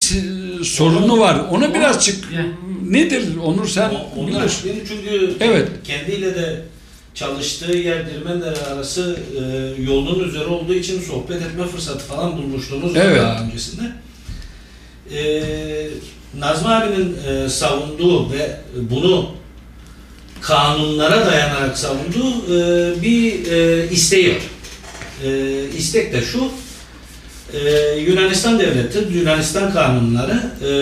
sorunu var. Onu birazcık nedir Onur, sen biliyorsun. Çünkü evet, kendiyle de çalıştığı yer Dirmenler arası yolun üzeri olduğu için sohbet etme fırsatı falan bulmuşluğumuz var daha öncesinde. Nazmi abinin savunduğu ve bunu kanunlara dayanarak savunduğu bir isteği var. İstek de şu: Yunanistan devleti, Yunanistan kanunları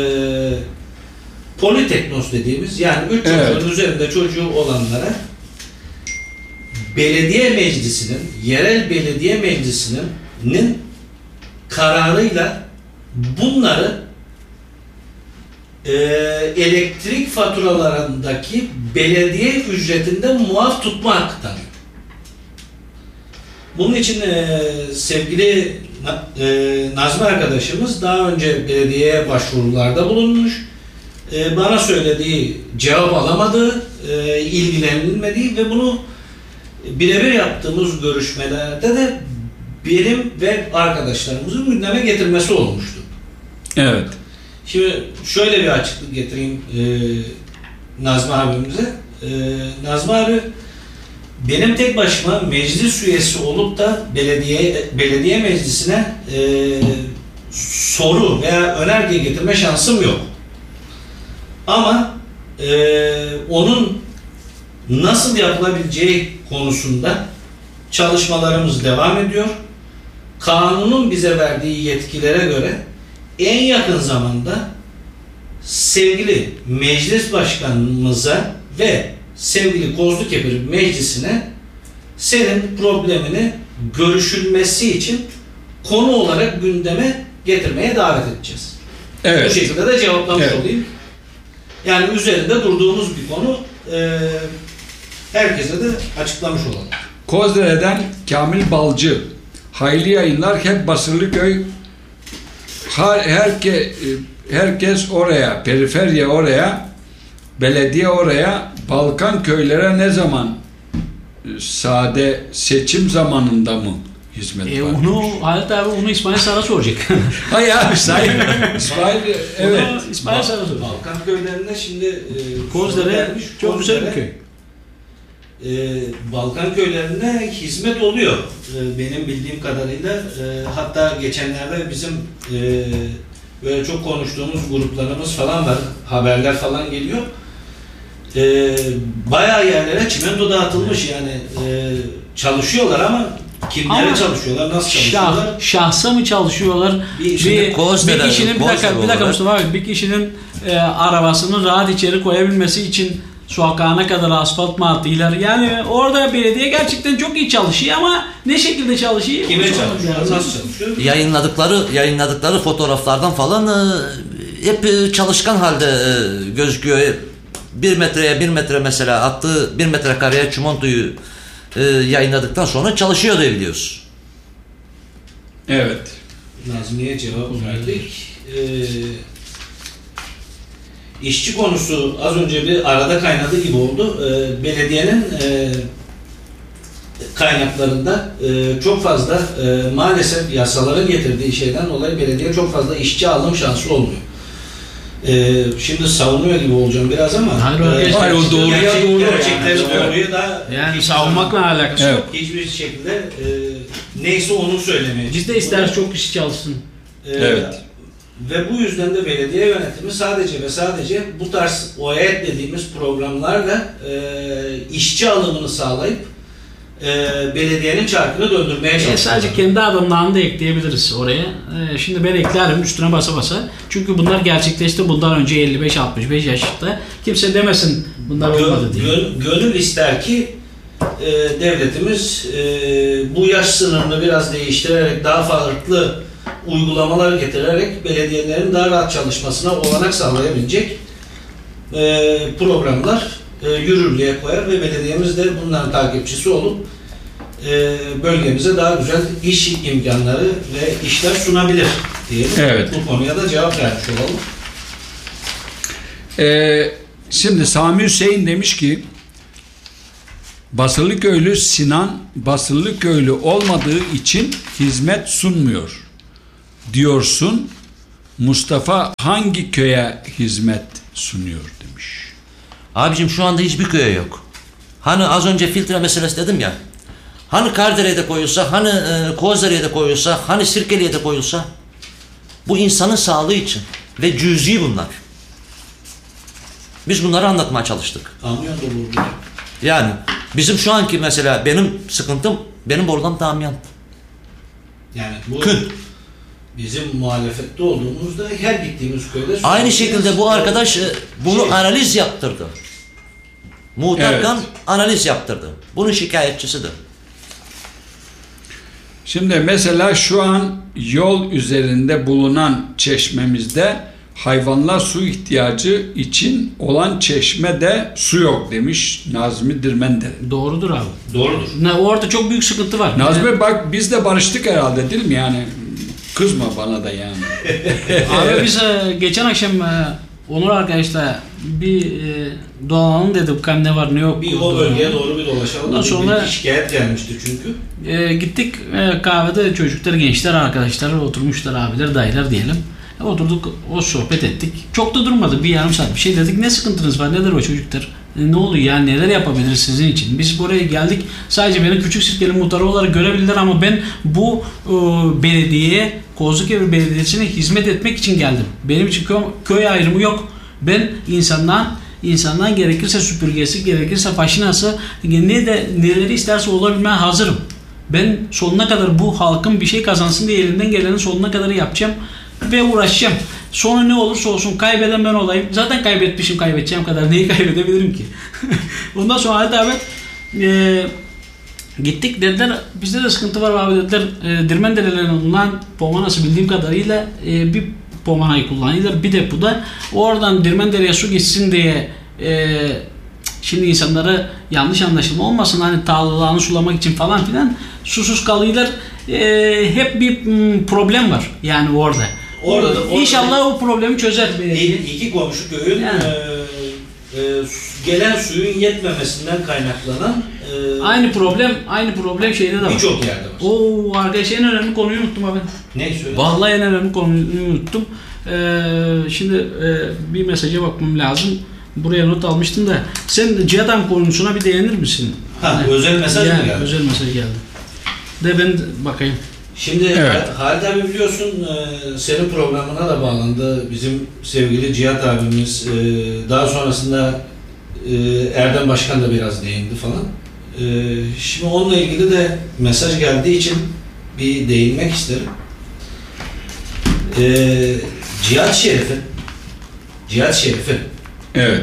politeknos dediğimiz, yani 3 çocuğun üzerinde çocuğu olanlara belediye meclisinin, yerel belediye meclisinin kararıyla bunları elektrik faturalarındaki belediye ücretinden muaf tutma hakkı tanıyor. Bunun için sevgili Nazmi arkadaşımız daha önce belediyeye başvurularda bulunmuş. Bana söylediği, cevap alamadığı, ilgilenilmediği ve bunu birebir yaptığımız görüşmelerde de benim ve arkadaşlarımızın gündeme getirmesi olmuştu. Evet. Şimdi şöyle bir açıklık getireyim Nazmi abimize. Nazmi abi benim tek başıma meclis üyesi olup da belediye meclisine soru veya önerge getirme şansım yok. Ama onun nasıl yapılabileceği konusunda çalışmalarımız devam ediyor. Kanunun bize verdiği yetkilere göre en yakın zamanda sevgili meclis başkanımıza ve sevgili Kozlukepir Meclisi'ne senin problemini görüşülmesi için konu olarak gündeme getirmeye davet edeceğiz. Evet. Bu şekilde de cevaplamış olayım. Yani üzerinde durduğumuz bir konu, herkese de açıklamış olalım. Kozdere'den Kamil Balcı, hayırlı yayınlar, hep Basırlıköy, herkes oraya, periferya oraya, belediye oraya, Balkan köylere ne zaman sade seçim zamanında mı hizmet var? Onu Halit abi, onu İsmail Sar'a soracak. Hayır abi, İsmail evet. İsmail Sar'a soracak. Balkan köylerinde şimdi Kozdere çok güzel bir köy. Balkan köylerinde hizmet oluyor. Benim bildiğim kadarıyla, hatta geçenlerde bizim böyle çok konuştuğumuz gruplarımız falan var. Haberler falan geliyor. Bayağı yerlere çimento dağıtılmış, yani çalışıyorlar ama kimlere çalışıyorlar, nasıl çalışıyorlar? Şahsa mı çalışıyorlar? Bir kişinin bir dakika Mustafa abi, bir kişinin arabasını rahat içeri koyabilmesi için sokağına kadar asfalt mı attılar? Yani orada belediye gerçekten çok iyi çalışıyor ama ne şekilde çalışıyor? Kime çalışıyor? Nasıl çalışıyor? Yayınladıkları fotoğraflardan falan hep çalışkan halde gözüküyor. 1 metre mesela attığı 1 metrekareye çimentoyu yayınladıktan sonra çalışıyor diye biliyoruz. Evet. Nazmi'ye cevap verdik. İşçi konusu az önce bir arada kaynadı gibi oldu. Belediyenin kaynaklarında çok fazla maalesef yasaların getirdiği şeyden dolayı belediye çok fazla işçi alım şansı olmuyor. Şimdi savunuyor gibi olacağım biraz ama hayır, o gerçekleri doğruya da yani savunmakla alakası yok. Hiçbir şekilde neyse onu söylemeye. Biz de isteriz çok kişi çalışsın. Evet. Ve bu yüzden de belediye yönetimi sadece ve sadece bu tarz OED dediğimiz programlarla işçi alımını sağlayıp belediyenin çarkını döndürmeye çalışıyor. Sadece kendi adımlarını da ekleyebiliriz oraya. Şimdi ben eklerim üstüne basa basa. Çünkü bunlar gerçekleşti bundan önce 55-65 yaşında. Kimse demesin bunlar olmadı diye. Gönül ister ki devletimiz bu yaş sınırını biraz değiştirerek, daha farklı uygulamalar getirerek belediyelerin daha rahat çalışmasına olanak sağlayabilecek programlar yürürlüğe koyar ve belediyemiz de bunların takipçisi olup bölgemize daha güzel iş imkanları ve işler sunabilir diyelim. Evet. Bu konuya da cevap vermiş olalım. Şimdi Sami Hüseyin demiş ki Basırlıköylü Sinan Basırlıköylü olmadığı için hizmet sunmuyor diyorsun. Mustafa hangi köye hizmet sunuyor demiş. Abicim şu anda hiçbir köye yok. Hani az önce filtre meselesi dedim ya. Hani Kardere'de koyulsa, hani Kozdere'de koyulsa, hani Sirkeli'de koyulsa. Bu insanın sağlığı için. Ve cüzi bunlar. Biz bunları anlatmaya çalıştık. Amyon da vurdu. Yani bizim şu anki mesela benim sıkıntım benim borudan amyan. Yani bu Kün. bizim muhalefette olduğumuzda her gittiğimiz köyde... Aynı şekilde bu arkadaş bunu analiz yaptırdı. Muhtarkan analiz yaptırdı. Bunun şikayetçisidir. Şimdi mesela şu an yol üzerinde bulunan çeşmemizde hayvanlar su ihtiyacı için olan çeşmede su yok demiş Nazmi Dirmendere. Doğrudur abi. Doğrudur. Orada çok büyük sıkıntı var. Nazmi bak biz de barıştık herhalde değil mi yani? Kızma bana da yani. Abi biz geçen akşam Onur arkadaşlar bir dolanalım dedik. Ne var ne yok. Bir o bölgeye doğru bir dolaşalım. Ondan sonra bir şikayet gelmişti çünkü. Gittik kahvede çocuklar, gençler, arkadaşlar oturmuşlar, abiler, dayılar diyelim. Oturduk, o sohbet ettik. Çok da durmadı. Bir yarım saat bir şey dedik. Ne sıkıntınız var? Nedir o çocuklar? Ne oluyor yani? Neler yapabiliriz sizin için? Biz buraya geldik. Sadece beni Küçük Sirkeli muhtarı olarak görebilirler ama ben bu belediyeye, Kozlukevir Belediyesi'ne hizmet etmek için geldim. Benim için köy ayrımı yok. Ben insandan gerekirse süpürgesi, gerekirse faşinası, neleri isterse olabilmeye hazırım. Ben sonuna kadar bu halkın bir şey kazansın diye elimden gelenin sonuna kadar yapacağım ve uğraşacağım. Sonu ne olursa olsun kaybeden ben olayım. Zaten kaybetmişim, kaybedeceğim kadar. Neyi kaybedebilirim ki? Ondan sonra Halit abi gittik, dediler bizde de sıkıntı var abi dediler. Dirmendere'lerin bulunan Pomanası bildiğim kadarıyla bir Pomana'yı kullanıyorlar. Bir depoda oradan Dirmendere'ye su gitsin diye şimdi insanlara yanlış anlaşılma olmasın, hani tarlalarını sulamak için falan filan susuz kalıyorlar. Hep bir problem var yani orada. İnşallah o problemi çözer. İki komşu köyün yani. Gelen suyun yetmemesinden kaynaklanan aynı problem şeyde de var. Birçok yerde var. Oo arkadaş, en önemli konuyu unuttum abi. Ne söyle? Vallahi en önemli konuyu unuttum. Şimdi bir mesaja bakmam lazım. Buraya not almıştım da. Sen Cihat konusuna bir değinir misin? Özel mesaj mı geldi? Özel mesaj geldi. De ben bakayım. Şimdi Halit abi biliyorsun senin programına da bağlandı. Bizim sevgili Cihat abimiz, daha sonrasında Erdem Başkan da biraz değindi falan. Şimdi onunla ilgili de mesaj geldiği için bir değinmek isterim. Cihat Şerif'in evet.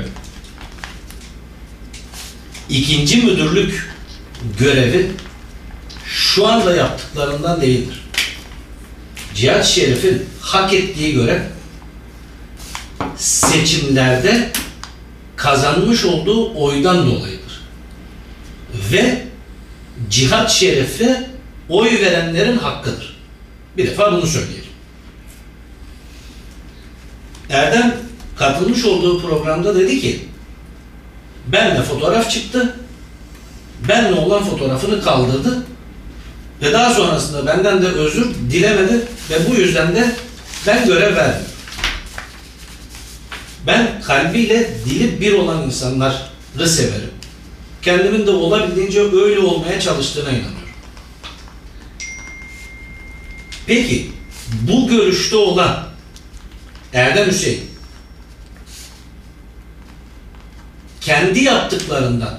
İkinci müdürlük görevi şu anda yaptıklarından değildir. Cihat Şerif'in hak ettiği görev seçimlerde kazanmış olduğu oydan dolayıdır. Ve Cihat Şerif'e oy verenlerin hakkıdır. Bir defa bunu söyleyelim. Erdem katılmış olduğu programda dedi ki benle fotoğraf çıktı, benle olan fotoğrafını kaldırdı ve daha sonrasında benden de özür dilemedi ve bu yüzden de ben görev verdim. Ben kalbiyle dili bir olan insanları severim. Kendimin de olabildiğince öyle olmaya çalıştığına inanıyorum. Peki bu görüşte olan Erdem Hüseyin kendi yaptıklarından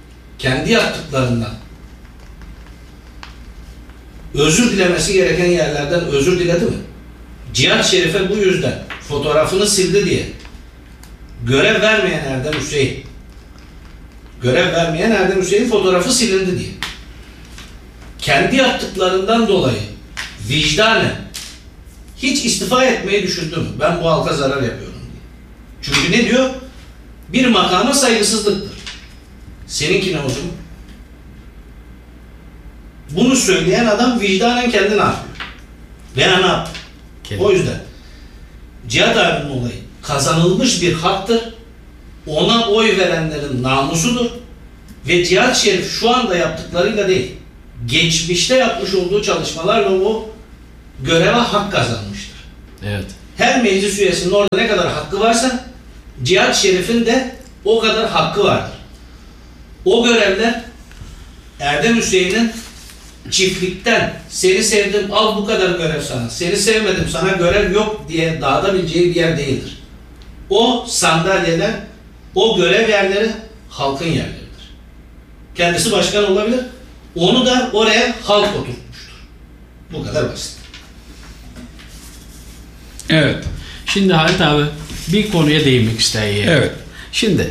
özür dilemesi gereken yerlerden özür diledi mi? Cihat Şerif'e bu yüzden fotoğrafını sildi diye görev vermeyen Erdem Hüseyin fotoğrafı silindi diye kendi yaptıklarından dolayı vicdanen hiç istifa etmeyi düşündü mü? Ben bu halka zarar yapıyorum diye. Çünkü ne diyor? Bir makama saygısızlıktır. Seninki ne hocam? Bunu söyleyen adam vicdanen kendini yapıyor. Ben ne yaptım? O yüzden Cihat abinin olayı kazanılmış bir haktır. Ona oy verenlerin namusudur. Ve Cihat Şerif şu anda yaptıklarıyla değil, geçmişte yapmış olduğu çalışmalarla o göreve hak kazanmıştır. Evet. her meclis üyesinin orada ne kadar hakkı varsa Cihat Şerif'in de o kadar hakkı vardır. O görevler Erdem Hüseyin'in çiftlikten seni sevdim al bu kadar görev sana, seni sevmedim sana görev yok diye dağıtabileceği bir yer değildir. O sandalyeler, o görev yerleri halkın yerleridir. Kendisi başkan olabilir. Onu da oraya halk oturtmuştur. Bu kadar basit. Evet. Şimdi Halit abi bir konuya değinmek istedim. Evet. Şimdi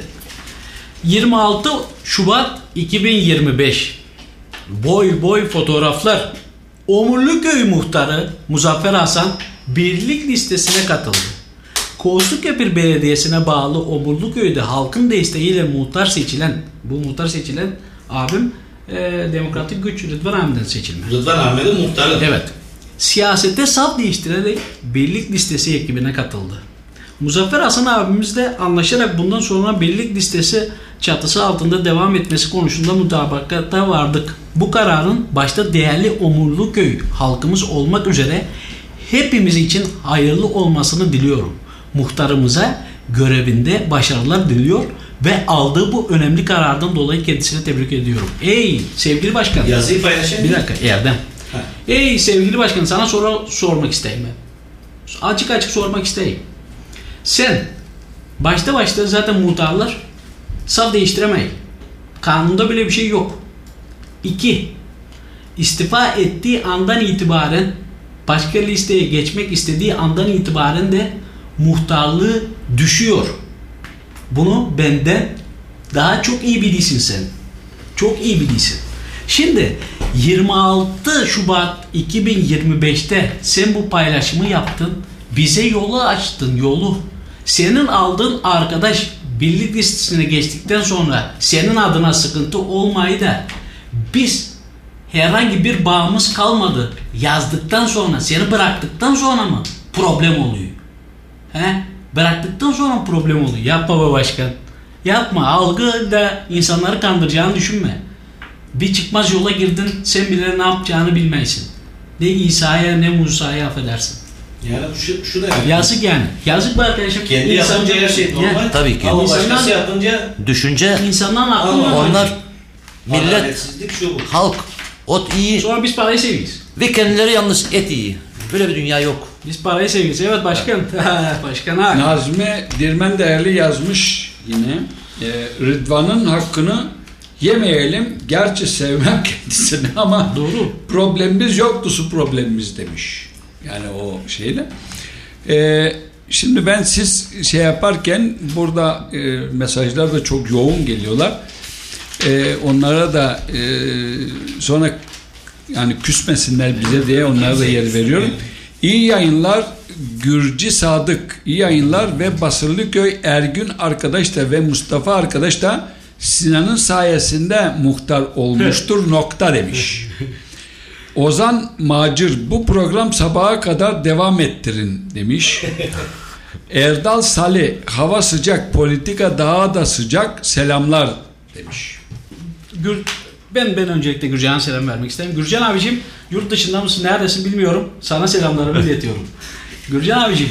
26 Şubat 2025 boy fotoğraflar. Omurluköy muhtarı Muzaffer Hasan birlik listesine katıldı. Kozlukköpür Belediyesi'ne bağlı Omurluköy'de halkın desteğiyle muhtar seçilen abim Demokratik Güç Rıdvan Ahmet'den seçilme. Rıdvan Ahmet'in muhtarı. Evet. Siyasette saf değiştirerek birlik listesi ekibine katıldı. Muzaffer Hasan abimizle anlaşarak bundan sonra birlik listesi çatısı altında devam etmesi konusunda mutabakata vardık. Bu kararın başta değerli Omurluköy halkımız olmak üzere hepimiz için hayırlı olmasını diliyorum. Muhtarımıza görevinde başarılar diliyor ve aldığı bu önemli karardan dolayı kendisine tebrik ediyorum. Ey sevgili başkan. Yazıyı paylaşayım. Bir dakika Erdem. Ey sevgili başkan, sana sormak isteyeyim ben. Açık sormak isteyeyim. Sen başta zaten muhtarlar saf değiştiremeyin. Kanunda bile bir şey yok. 2. İstifa ettiği andan itibaren başka listeye geçmek istediği andan itibaren de muhtarlığı düşüyor. Bunu benden daha çok iyi bilirsin sen. Çok iyi bilirsin. Şimdi 26 Şubat 2025'te sen bu paylaşımı yaptın. Bize yolu açtın, yolu. Senin aldığın arkadaş birlik listesine geçtikten sonra senin adına sıkıntı olmayı da biz herhangi bir bağımız kalmadı. Yazdıktan sonra, seni bıraktıktan sonra mı problem oluyor? Bıraktıktan sonra mı problem oluyor? Yapma be başkan. Yapma. Algı da insanları kandıracağını düşünme. Bir çıkmaz yola girdin, sen bile ne yapacağını bilmezsin. Ne İsa'ya ne Musa'ya affedersin. Yani şu da yani. Yazık yani. Yazık bu arkadaşım. Kendi yapınca her şey normal. Yani, tabii ki. Ama başkası yapınca düşünce insanların aklına onlar millet, adaletsizlik şu bu. halk, ot iyi sonra biz parayı seviyoruz. ve kendileri yalnız et iyi. Böyle bir dünya yok. Biz parayı seviyoruz. Evet başkan. Başkan abi. Nazmi Dirmen Değerli yazmış yine. Rıdvan'ın hakkını yemeyelim. Gerçi sevmem kendisini ama doğru. Problemimiz yoktu, su problemimiz demiş. Yani o şeyle. Şimdi ben siz şey yaparken burada mesajlar da çok yoğun geliyorlar. Onlara da sonra yani küsmesinler bize diye onlara da yer veriyorum. İyi yayınlar Gürcü Sadık, iyi yayınlar ve Basırlıköy Ergün arkadaş da ve Mustafa arkadaş da Sinan'ın sayesinde muhtar olmuştur nokta demiş. Ozan Macir, bu program sabaha kadar devam ettirin demiş. Erdal Salih, hava sıcak, politika daha da sıcak, selamlar demiş. Ben öncelikle Gürcan'a selam vermek isterim. Gürcan abicim, yurt dışında mısın, neredesin bilmiyorum. Sana selamlarımı iletiyorum. Gürcan abicim,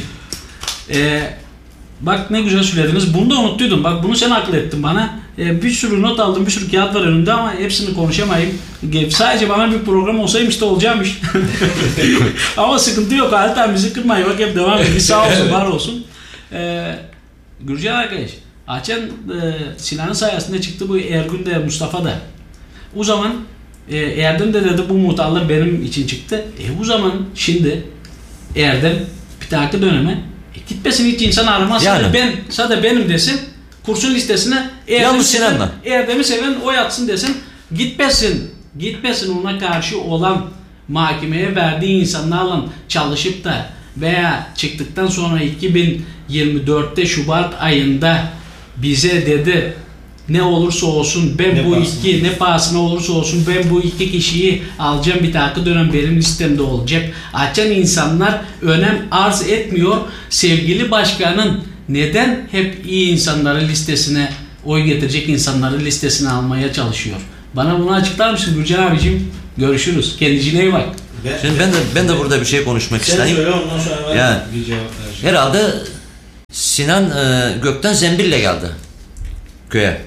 bak ne güzel söylediniz. Bunu da unuttuydum. Bak bunu sen akıl ettin bana. Bir sürü not aldım, bir sürü kağıt var önümde ama hepsini konuşamayayım. Sadece bana bir program olsaymış da olacakmış. Ama sıkıntı yok. Halit abi bizi kırmayın. Bak hep devam edin. Sağ olsun, var olsun. Gürcan arkadaş, Açan Sinan'ın sayesinde çıktı bu Ergün de Mustafa da. O zaman Erdem de dedi bu muhtarlar benim için çıktı. O zaman şimdi Erdem bir dahaki döneme gitmesin, hiç insan aramaz. Yani. Sadece benim desin. Kursun listesine Erdem'i seven oy atsın desin. Gitmesin ona karşı olan mahkemeye verdiği insanlarla çalışıp da veya çıktıktan sonra 2024'te Şubat ayında bize dedi ne olursa olsun ben ne pahasına olursa olsun ben bu iki kişiyi alacağım, bir dahaki dönem benim listemde olacak. Açan insanlar önem arz etmiyor. Sevgili başkanın neden hep iyi insanları listesine, oy getirecek insanları listesine almaya çalışıyor? Bana bunu açıklar mısın Gürcan abicim? Görüşürüz. Kendine iyi bak. Şimdi ben de burada bir şey konuşmak Sen isteyeyim. söyle, ondan sonra ben Yani, bir cevap vereceğim. Herhalde Sinan gökten zembille geldi köye.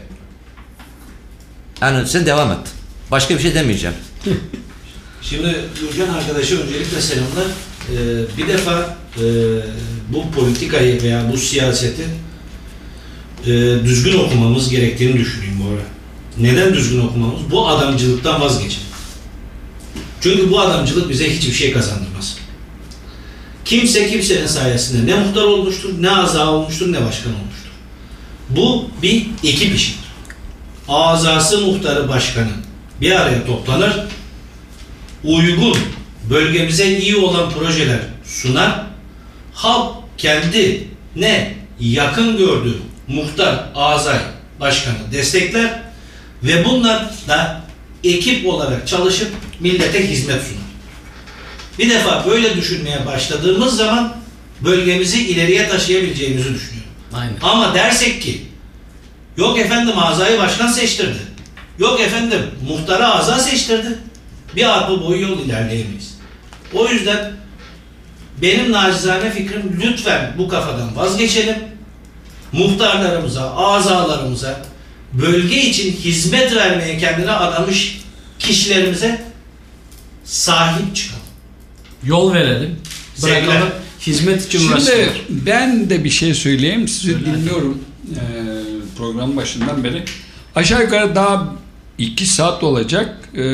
Yani sen devam et. Başka bir şey demeyeceğim. Şimdi Gürcan arkadaşa öncelikle selamlar. Bir defa bu politikayı veya bu siyaseti düzgün okumamız gerektiğini düşünüyorum bu ara. Neden düzgün okumamız? Bu adamcılıktan vazgeçin. Çünkü bu adamcılık bize hiçbir şey kazandırmaz. Kimse kimsenin sayesinde ne muhtar olmuştur, ne aza olmuştur, ne başkan olmuştur. Bu bir ekip işidir. Azası, muhtarı, başkanı bir araya toplanır, uygun, bölgemize iyi olan projeler sunar, halk kendine yakın gördüğü muhtar, azay, başkanı destekler ve bunlar da ekip olarak çalışıp millete hizmet sunar. Bir defa böyle düşünmeye başladığımız zaman bölgemizi ileriye taşıyabileceğimizi düşünüyorum. Aynen. Ama dersek ki yok efendim azayı başkan seçtirdi, yok efendim muhtarı aza seçtirdi, bir arpa boyu yol ilerleyemeyiz. O yüzden benim nacizane fikrim, lütfen bu kafadan vazgeçelim. Muhtarlarımıza, azalarımıza, bölge için hizmet vermeye kendine adamış kişilerimize sahip çıkalım. Yol verelim. Sevgiler. Bırakalım. Hizmet için Şimdi uğraşalım. ben de bir şey söyleyeyim. Sizi dinliyorum programın başından beri. Aşağı yukarı daha 2 saat olacak.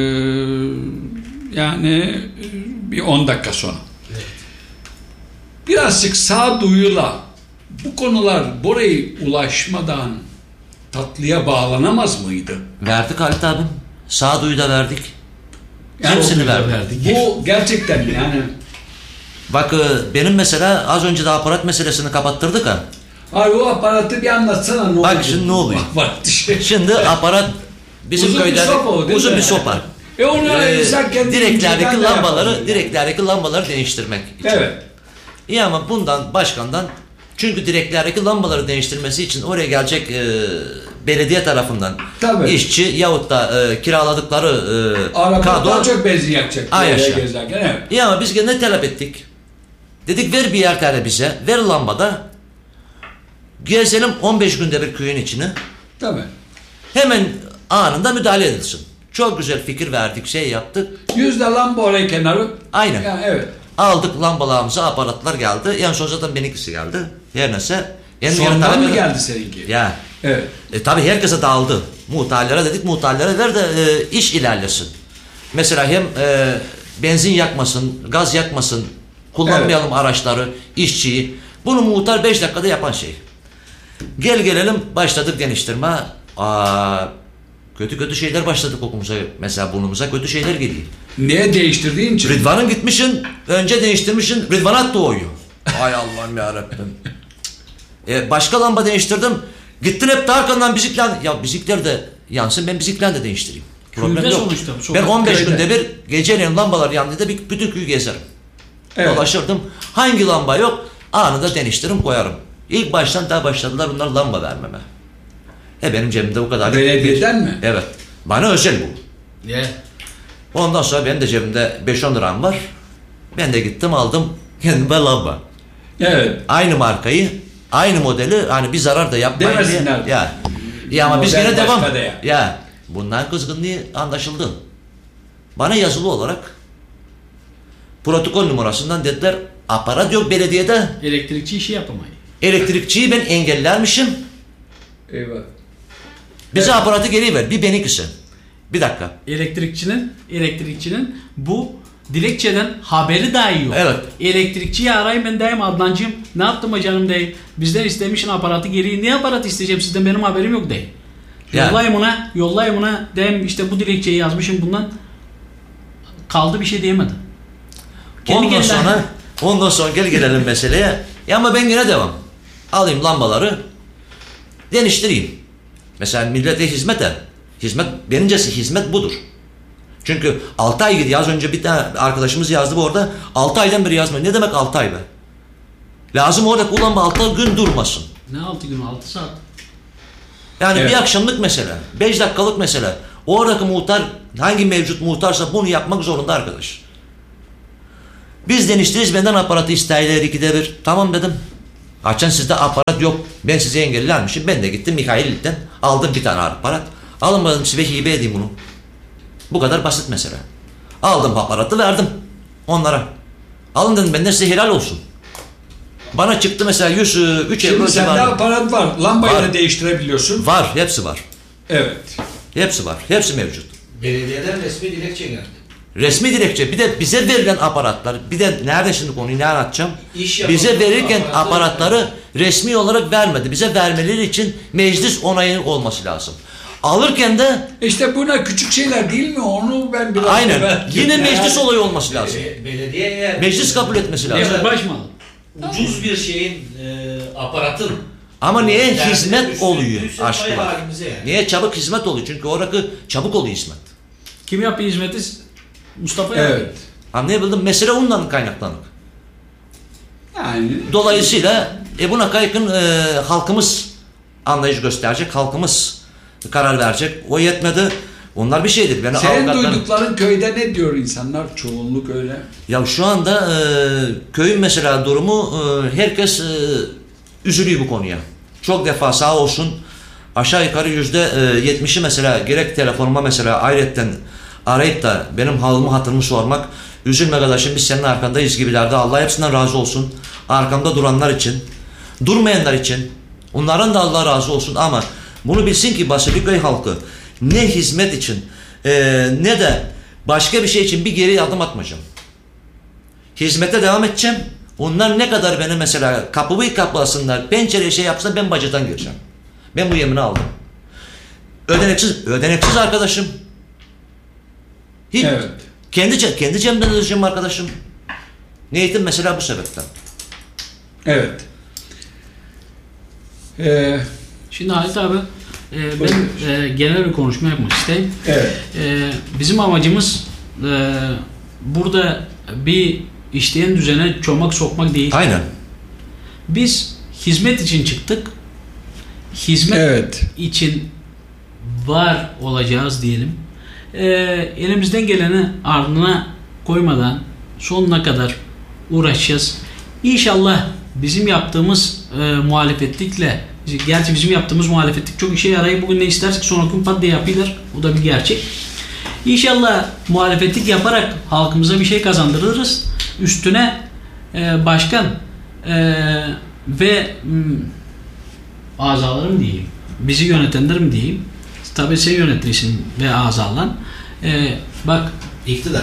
Yani bir 10 dakika sonra. Evet. Birazcık sağduyuyla bu konular buraya ulaşmadan tatlıya bağlanamaz mıydı? Verdik Halit abim. Sağduyu da verdik. Yani Hepsini verdik. bu gerçekten yani. Bak benim mesela az önce de aparat meselesini kapattırdık ha. Abi o aparatı bir anlatsana ne Bak oldu? şimdi ne oluyor? Aparat işte. Şimdi aparat bizim Uzun bir köyde sopa o, değil uzun mi? bir sopa. Onu insan kendi Direklerdeki inceden de lambaları, yapıyor. direklerdeki lambaları değiştirmek için. Evet. İyi ama bundan başkandan, çünkü direklerdeki lambaları değiştirmesi için oraya gelecek belediye tarafından Tabii. işçi yahut da kiraladıkları Araba kadro. daha çok benzin yakacak. Ay böyle yaşa. gezerken, evet. İyi ama biz gene ne talep ettik? Dedik ver bir yer tane bize, ver lambada. Gezelim 15 günde bir köyün içini. Tabii. Hemen anında müdahale edilsin. Çok güzel fikir verdik, şey yaptık. 100 de lamba oraya kenarı. Aynen. Yani evet. Aldık lambalarımızı, aparatlar geldi. En son zaten benimkisi geldi. Her neyse. Sonradan mı geldi seninki? Ya. Evet. Tabii herkese dağıldı. Muhtarlara dedik, muhtarlara ver de iş ilerlesin. Mesela hem benzin yakmasın, gaz yakmasın, kullanmayalım araçları, işçiyi. Bunu muhtar 5 dakikada yapan şey. Gelelim başladık geniştirme. Kötü şeyler başladık okumuza. Mesela burnumuza kötü şeyler geliyor. Niye değiştirdiğin için? Rıdvan'ın gitmişsin, önce değiştirmişsin, Rıdvan'a doğuyor. Ay Allah'ım yarabbim. Başka lamba değiştirdim. Gittin hep de arkandan biziklen. Ya bizikler de yansın, ben biziklen de değiştireyim. Problem Köyde yok. sonuçta bu, Ben sokak 15 köyde. günde bir geceleyin lambalar yandığında bütün köyü gezerim. Evet. Dolaşırdım. Hangi lamba yok anında değiştiririm koyarım. İlk baştan daha başladılar bunlar lamba vermeme. Benim cebimde bu kadar. Belediyeden mi? Evet. Bana özel bu. Yeah. Ondan sonra benim de cebimde 5-10 liram var. Ben de gittim aldım kendime lamba. Evet. Aynı markayı, aynı modeli, hani bir zarar da yapmayın diye. Demesinler. Ya ama biz Model gene devam. başka da ya. Ya bundan kızgınlığı anlaşıldı. Bana yazılı olarak protokol numarasından dediler aparat yok belediyede. Elektrikçi işi yapamayız. Elektrikçiyi ben engellermişim. Eyvah. Bize Evet. aparatı geri ver. Bir benimkisi. Bir dakika. Elektrikçinin bu dilekçeden haberi dahi yok. Evet. Elektrikçiyi arayayım ben dayım Adnancığım ne yaptım mı canım dayım. Bizden istemişsin aparatı geri. Ne aparat isteyeceğim sizden benim haberim yok dayım. Yani. Yollayayım ona dayım işte bu dilekçeyi yazmışım bundan. Kaldı bir şey diyemedi. Ondan sonra gelelim meseleye. Ya ama ben yine devam. Alayım lambaları. Değiştireyim. Mesela millete hizmet birincisi hizmet budur. Çünkü 6 ay gidiyor. Az önce bir tane arkadaşımız yazdı bu orada. 6 aydan beri yazmıyor. Ne demek 6 ay be? Lazım orada kullanma 6 gün durmasın. Ne 6 gün 6 saat. Yani Evet. bir akşamlık mesele. 5 dakikalık mesele. Oradaki muhtar hangi mevcut muhtarsa bunu yapmak zorunda arkadaş. Biz demiştiniz benden aparatı isteyler 2'de 1. Tamam dedim. Açan sizde aparat yok. Ben size engellermişim. Ben de gittim Mikhail'den aldım bir tane aparat. Alın dedim size hibe edeyim bunu. Bu kadar basit mesela. Aldım aparatı verdim onlara. Alın dedim benden size helal olsun. Bana çıktı mesela 103 euro Şimdi sende civarı. aparat var. Lambayı Var. da değiştirebiliyorsun. Var, hepsi var. Evet. Hepsi var. Hepsi mevcut. Belediyeden resmi dilekçe geldi. Resmi dilekçe, bir de bize verilen aparatlar, bir de nerede şimdi konuyu ne anlatacağım? Bize verirken aparatları resmi olarak vermedi. Bize vermeleri için meclis onayı olması lazım. Alırken de İşte buna küçük şeyler değil mi? Onu ben biraz aynen evvel- yine meclis olayı olması lazım. Belediye eğer Meclis kabul etmesi lazım. Evet, başmalı. ucuz bir şeyin aparatın Ama niye derdine hizmet düştüyse oluyor vay aşkına? halimize yani. Niye çabuk hizmet oluyor? Çünkü orası çabuk oluyor hizmet. Kim yapıyor hizmeti? Mustafa yapıyor. Evet. Anlayabildim. Mesele ondan kaynaklanık. Yani Dolayısıyla buna yakın halkımız anlayış gösterecek, halkımız karar verecek. O yetmedi. Onlar bir şeydir. Ben senin avukatların- duydukların köyde ne diyor insanlar? Çoğunluk öyle. Ya şu anda köyün mesela durumu herkes üzülüyor bu konuya. Çok defa sağ olsun aşağı yukarı %70'i mesela gerek telefonuma mesela ayrıca arayıp da benim halımı hatırımı sormak, üzülme kardeşim biz senin arkandayız gibilerde, Allah hepsinden razı olsun. Arkamda duranlar için, durmayanlar için onların da Allah razı olsun, ama bunu bilsin ki Basiliköy halkı ne hizmet için ne de başka bir şey için bir geri adım atmayacağım. Hizmete devam edeceğim. Onlar ne kadar beni mesela kapıyı kaplasınlar, pencereye şey yapsınlar, ben bacadan gireceğim. Ben bu yemini aldım. Ödeneksiz arkadaşım. Hiç. Evet. Kendi cebimden ödeyeceğim arkadaşım. Niyetim mesela bu sebepten. Evet. Şimdi Halit abi ben genel bir konuşma yapmak isteyeyim. Evet. Bizim amacımız burada bir işleyen düzene çomak sokmak değil. Aynen. Biz hizmet için çıktık. Hizmet Evet. için var olacağız diyelim. Elimizden geleni ardına koymadan sonuna kadar uğraşacağız. İnşallah bizim yaptığımız muhalefetlikle, gerçi bizim yaptığımız muhalefetlik çok işe yarayıp bugün ne istersek sonraki gün pat diye yapıyorlar. Bu da bir gerçek. İnşallah muhalefetlik yaparak halkımıza bir şey kazandırırız. Üstüne başkan ve azalarım diyeyim, bizi yönetenlerim diyeyim. Tabii sen yönetirsin ve azalan. Bak İktidar.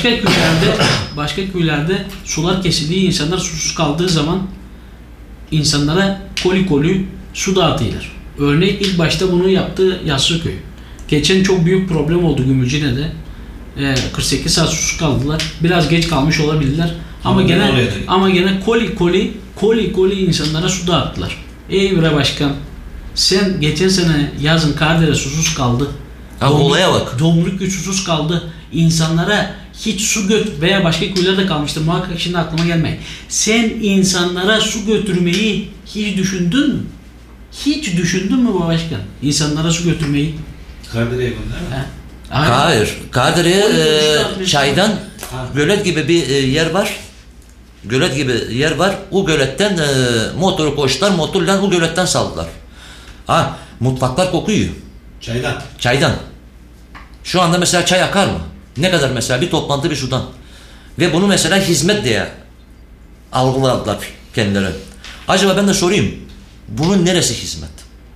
başka köylerde sular kesildiği, insanlar susuz kaldığı zaman insanlara koli su dağıtıyorlar. Örneğin ilk başta bunu yaptığı Yassıköy. Geçen çok büyük problem oldu Gümülcine'de. 48 saat susuz kaldılar. Biraz geç kalmış olabilirler. Ama gene koli insanlara su dağıttılar. Ey bre başkan, sen geçen sene yazın Kardere susuz kaldı. Olaya bak. Domruk susuz kaldı. İnsanlara hiç su veya başka köylerde kalmıştır. Muhakkak şimdi aklıma gelmeyin. Sen insanlara su götürmeyi hiç düşündün mü? Hiç düşündün mü bu başkan? İnsanlara su götürmeyi. Kardere'ye gönder mi? Hayır. Kadir'e çaydan gölet gibi bir yer var. Gölet gibi yer var. O göletten motoru koştular. Motorla o göletten saldılar. Mutfaklar kokuyor. Çaydan. Şu anda mesela çay akar mı? Ne kadar mesela bir toplantı bir sudan. Ve bunu mesela hizmet diye algıladılar kendileri. Acaba ben de sorayım. Bunun neresi hizmet?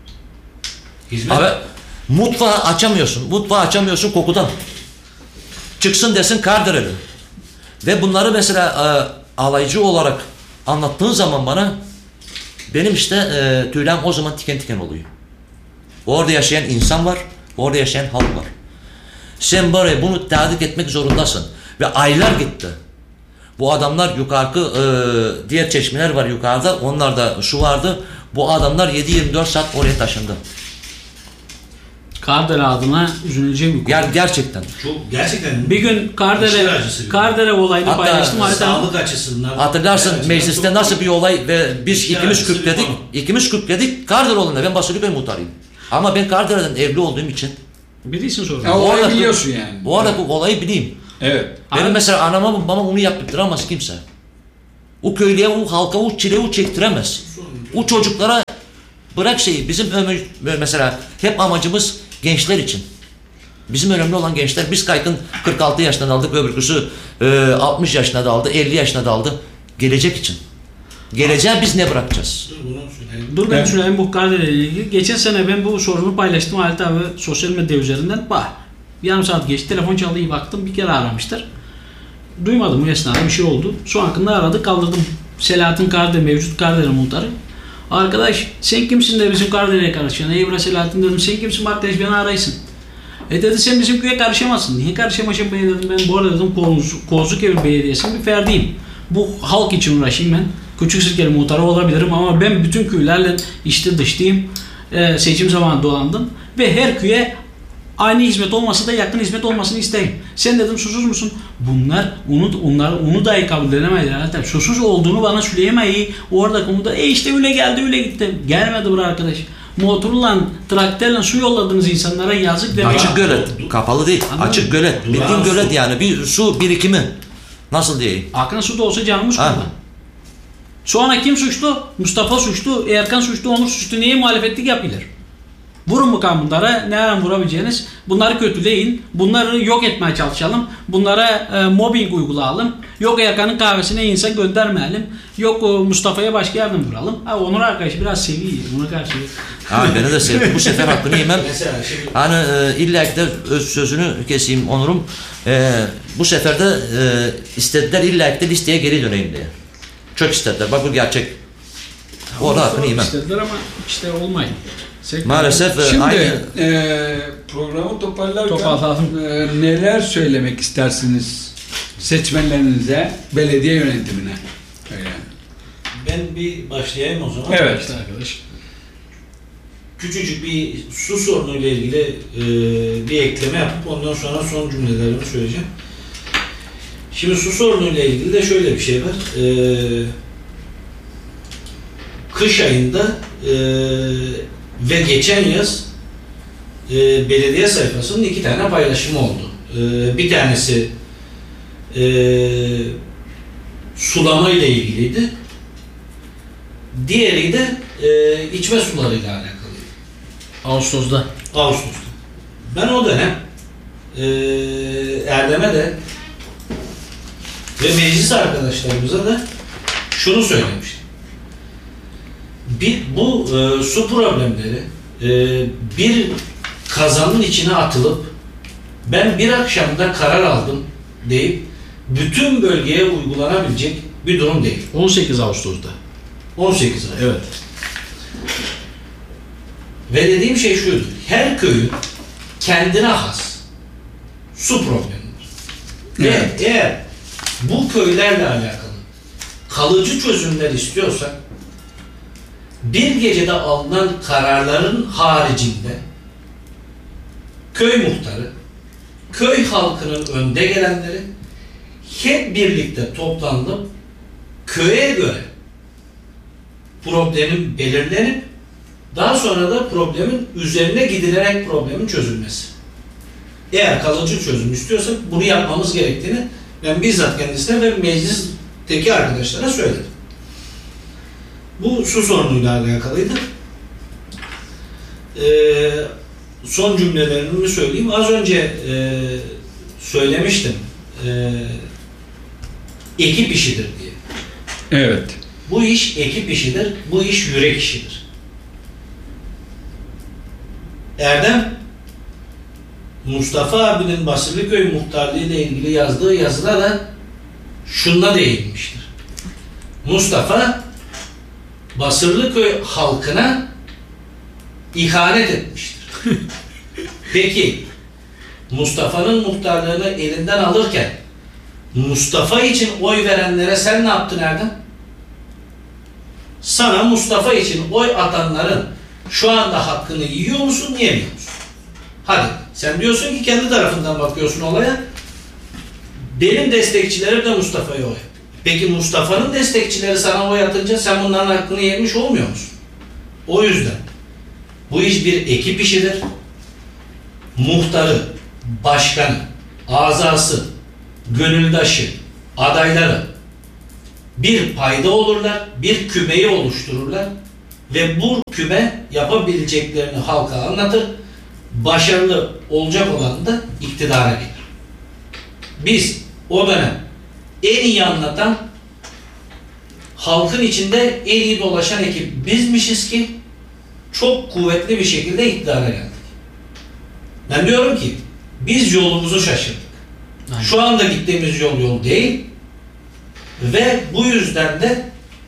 Abi mutfağı açamıyorsun kokudan. Çıksın desin Kardereli. Ve bunları mesela alaycı olarak anlattığın zaman bana benim işte tüylerim o zaman tiken oluyor. Orada yaşayan insan var, orada yaşayan halk var. Sen böyle bunu tedarik etmek zorundasın. Ve aylar gitti. Bu adamlar yukarı diğer çeşmeler var yukarıda, onlarda su vardı. Bu adamlar 7-24 saat oraya taşındı. Kardere adına üzülecek bir konu. Gerçekten. Gerçekten. Bir gün Kardere olayını Hatta paylaştım. Sağlık açısından. Hatırlarsın mecliste nasıl bir olay ve biz ikimiz kürtledik. Kardere olayında ben Basiliköy muhtarıyım. Ama ben Kardere'den evli olduğum için Bilirsin sonra. Olayı biliyorsun yani. Bu arada bu olayı bileyim. Evet. Benim mesela anama babama onu yaptıramaz kimse. O köylüye, o halka, o çileyi çektiremez. O çocuklara bırak şeyi. Bizim mesela hep amacımız gençler için. Bizim önemli olan gençler. Biz Kaykın 46 yaşından aldık, öbürküsü 60 yaşına da aldı, 50 yaşına da aldı. Gelecek için. Geleceğe biz ne bırakacağız? Dur ben söyleyeyim bu Kardele ile ilgili. Geçen sene ben bu sorunu paylaştım Halit abi sosyal medya üzerinden. Yarım saat geçti, telefon çaldı, iyi baktım, bir kere aramışlar. Duymadım bu esnada bir şey oldu. Son hakkında aradı, kaldırdım. Selahattin Kardele, mevcut Kardele muhtarı. Arkadaş sen kimsin de bizim Kardele'ye karışıyorsun? Ey bre Selahattin dedim, sen kimsin arkadaş, beni araysın. Dedi sen bizim köye karışamazsın. Niye karışamayacağım bey dedim, ben bu arada dedim Kozlukevir Belediyesi'nin bir ferdiyim. Bu halk için uğraşayım ben. Küçük Sirkeli muhtarı olabilirim ama ben bütün köylerle içli dışlıyım. Seçim zamanı dolandım ve her köye aynı hizmet olmasa da yakın hizmet olmasını isteyim. Sen dedim susuz musun? Bunlar onu dahi kabul edemediler. Susuz olduğunu bana söyleyemeyi orada konuda işte öyle geldi öyle gitti. Gelmedi buraya arkadaş. Motorla, traktörle su yolladığınız insanlara yazık demek. Açık gölet. Kapalı değil. Anladım. Açık gölet. Bildiğin gölet yani. Bir su birikimi. Nasıl diyeyim? Akın su da olsa canımız kurban. Sonra kim suçlu? Mustafa suçlu, Erkan suçlu, Onur suçlu. Niye muhalefetlik yapıyorlar? Vurun bakalım bunlara. Ne ara vurabileceğiniz? Bunları kötüleyin. Bunları yok etmeye çalışalım. Bunlara mobbing uygulayalım. Yok Erkan'ın kahvesine insan göndermeyelim. Yok Mustafa'ya başka yerden vuralım. Onur arkadaş biraz seviyor. Buna karşı. Abi beni de sevdi. Bu sefer hakkını yemem. Hani illa ki de öz sözünü keseyim Onur'um. Bu sefer de istediler illa ki de listeye geri döneyim diye. Çok istediler. Bak bu gerçek. Orada hakkını yemem. İstediler ama işte olmayın. Maalesef şimdi programı toparlarken neler söylemek istersiniz seçmenlerinize, belediye yönetimine? Ben bir başlayayım o zaman. Evet. İşte arkadaş. Küçücük bir su sorunuyla ilgili bir ekleme yapıp ondan sonra son cümlelerimi söyleyeceğim. Şimdi su sorunuyla ilgili de şöyle bir şey var. Kış ayında ve geçen yaz belediye sayfasının 2 tane paylaşımı oldu. Bir tanesi sulama ile ilgiliydi. Diğeri de içme sularıyla alakalıydı. Ağustos'ta. Ben o dönem Erdem'e de ve meclis arkadaşlarımıza da şunu söylemiştim. Bu su problemleri bir kazanın içine atılıp ben bir akşamda karar aldım deyip bütün bölgeye uygulanabilecek bir durum değil. 18 Ağustos'ta. 18 ay. Evet. Ve dediğim şey şuydu. Her köyün kendine has su problemi var. Evet. Ve eğer bu köylerle alakalı kalıcı çözümler istiyorsak bir gecede alınan kararların haricinde köy muhtarı, köy halkının önde gelenleri hep birlikte toplanıp köye göre problemin belirlenip daha sonra da problemin üzerine gidilerek problemin çözülmesi. Eğer kalıcı çözüm istiyorsak bunu yapmamız gerektiğini ben bizzat kendisine ve meclisteki arkadaşlara söyledim. Bu su sorunuyla alakalıydı. Son cümlelerimi söyleyeyim. Az önce söylemiştim. Ekip işidir diye. Evet. Bu iş ekip işidir. Bu iş yürek işidir. Erdem Mustafa abinin Basırlıköy muhtarlığı ile ilgili yazdığı yazıda da şununla değinmiştir. Mustafa Basırlıköy halkına ihanet etmiştir. Peki Mustafa'nın muhtarlığını elinden alırken Mustafa için oy verenlere sen ne yaptın Erdem? Sana Mustafa için oy atanların şu anda hakkını yiyor musun, yemiyor musun? Hadi sen diyorsun ki kendi tarafından bakıyorsun olaya. Benim destekçilerim de Mustafa'ya oy. Peki Mustafa'nın destekçileri sana oy atınca sen bunların hakkını yemiş olmuyor musun? O yüzden bu iş bir ekip işidir. Muhtarı, başkanı, azası, gönüldaşı, adayları bir payda olurlar, bir kümeyi oluştururlar ve bu küme yapabileceklerini halka anlatır. Başarılı olacak olan da iktidara gelir. Biz o dönem en iyi anlatan, halkın içinde en iyi dolaşan ekip bizmişiz ki çok kuvvetli bir şekilde iktidara geldik. Ben diyorum ki biz yolumuzu şaşırdık. Aynen. Şu anda gittiğimiz yol değil ve bu yüzden de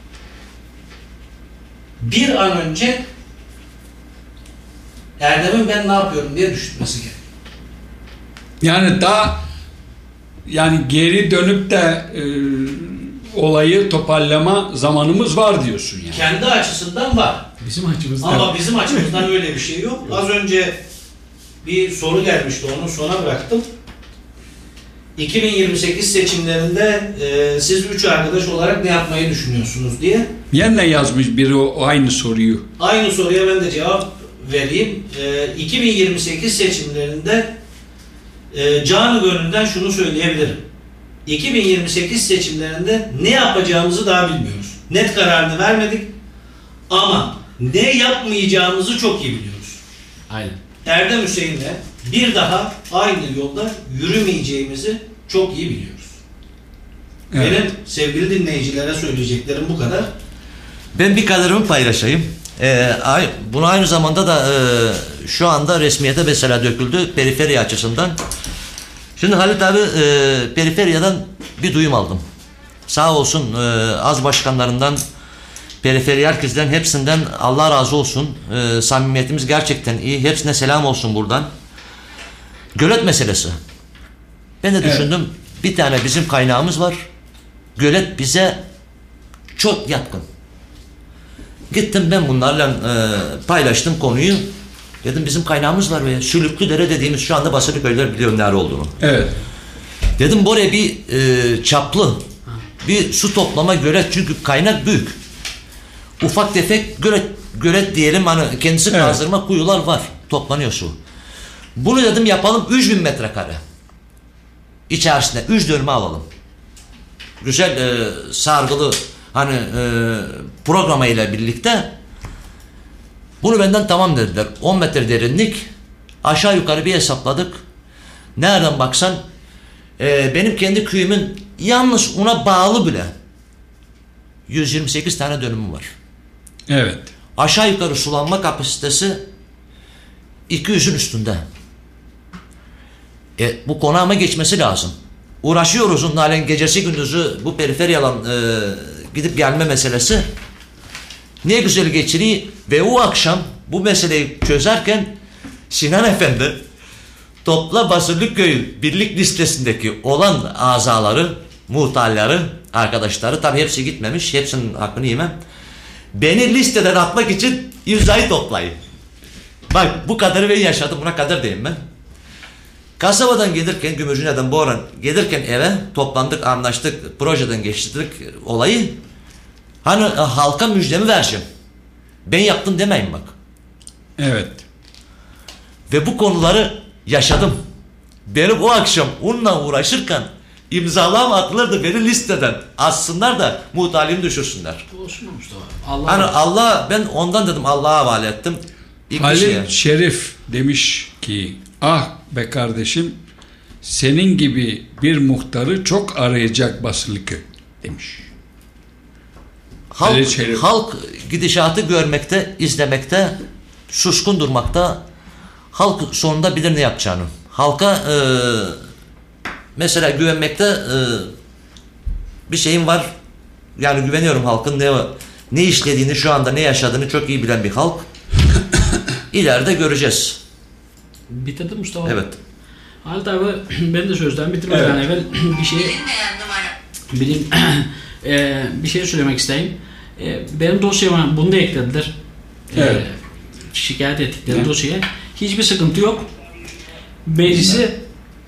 bir an önce Erdem'in ben ne yapıyorum diye düşünmesi gerekiyor. Yani geri dönüp de olayı toparlama zamanımız var diyorsun yani. Kendi açısından var. Bizim açımızdan. Ama bizim açımızdan öyle bir şey yok. Az önce bir soru gelmişti, onu sona bıraktım. 2028 seçimlerinde siz 3 arkadaş olarak ne yapmayı düşünüyorsunuz diye. Yeniden yazmış biri o aynı soruyu. Aynı soruya ben de cevap vereyim. 2028 seçimlerinde canı gönülden şunu söyleyebilirim. 2028 seçimlerinde ne yapacağımızı daha bilmiyoruz. Net kararını vermedik ama ne yapmayacağımızı çok iyi biliyoruz. Aynen. Erdem Hüseyin'le bir daha aynı yolda yürümeyeceğimizi çok iyi biliyoruz. Evet. Benim sevgili dinleyicilere söyleyeceklerim bu kadar. Ben bir kadarımı paylaşayım. Bunu aynı zamanda da şu anda resmiyete mesela döküldü periferi açısından. Şimdi Halit abi periferyadan bir duyum aldım. Sağ olsun az başkanlarından, periferi herkesten, hepsinden Allah razı olsun. Samimiyetimiz gerçekten iyi. Hepsine selam olsun buradan. Gölet meselesi. Ben de düşündüm, bir tane bizim kaynağımız var. Gölet bize çok yatkın. Gittim ben bunlarla paylaştım konuyu. Dedim bizim kaynağımız var ve Sülüklüdere dediğimiz, şu anda Basılıköy'ler biliyor nerede olduğunu. Evet. Dedim buraya bir çaplı bir su toplama gölet, çünkü kaynak büyük. Ufak tefek gölet diyelim, hani kendisi kazdırma kuyular var, toplanıyor su. Bunu dedim yapalım 3000 metrekare. İçerisinde 3 dönüme alalım. Güzel sargılı hani programıyla birlikte bunu benden tamam dediler. 10 metre derinlik, aşağı yukarı bir hesapladık. Nereden baksan benim kendi köyümün yalnız ona bağlı bile 128 tane dönümü var. Evet. Aşağı yukarı sulanma kapasitesi 200'ün üstünde. Bu konu ama geçmesi lazım. Uğraşıyoruz onun halen gecesi gündüzü bu periferyalan gidip gelme meselesi. Ne güzel geçiriyor ve o akşam bu meseleyi çözerken Sinan Efendi topla Basırlıköy birlik listesindeki olan azaları, muhtarları, arkadaşları, tabi hepsi gitmemiş, hepsinin hakkını yemem. Beni listeden atmak için imzayı toplayın. Bak bu kadarı ben yaşadım, buna kadar diyeyim ben. Kasabadan gelirken, Gümürcüne'den Boğran gelirken eve toplandık, anlaştık, projeden geçtik olayı. Hani halka müjdemi vereceğim. Ben yaptım demeyin bak. Evet. Ve bu konuları yaşadım. Benim o akşam onunla uğraşırken imzalam atılırdı, beni listeden atsınlar da muhtarlığımı düşürsünler. Olsun Mustafa. Hani Allah, ben ondan dedim Allah'a havale ettim. Halil Şerif demiş ki ah be kardeşim, senin gibi bir muhtarı çok arayacak Basılıköy demiş. Halk gidişatı görmekte, izlemekte, suskun durmakta. Halk sonunda bilir ne yapacağını. Halka mesela güvenmekte bir şeyim var. Yani güveniyorum halkın ne işlediğini, şu anda ne yaşadığını çok iyi bilen bir halk. İleride göreceğiz. Bitirdim Mustafa. Evet. Halit abi ben de sözden bitirmeden evvel bir şey söylemek isteyeyim. Benim dosyama bunu da eklediler. Evet. Şikayet ettikleri dosyaya. Hiçbir sıkıntı yok. Meclisi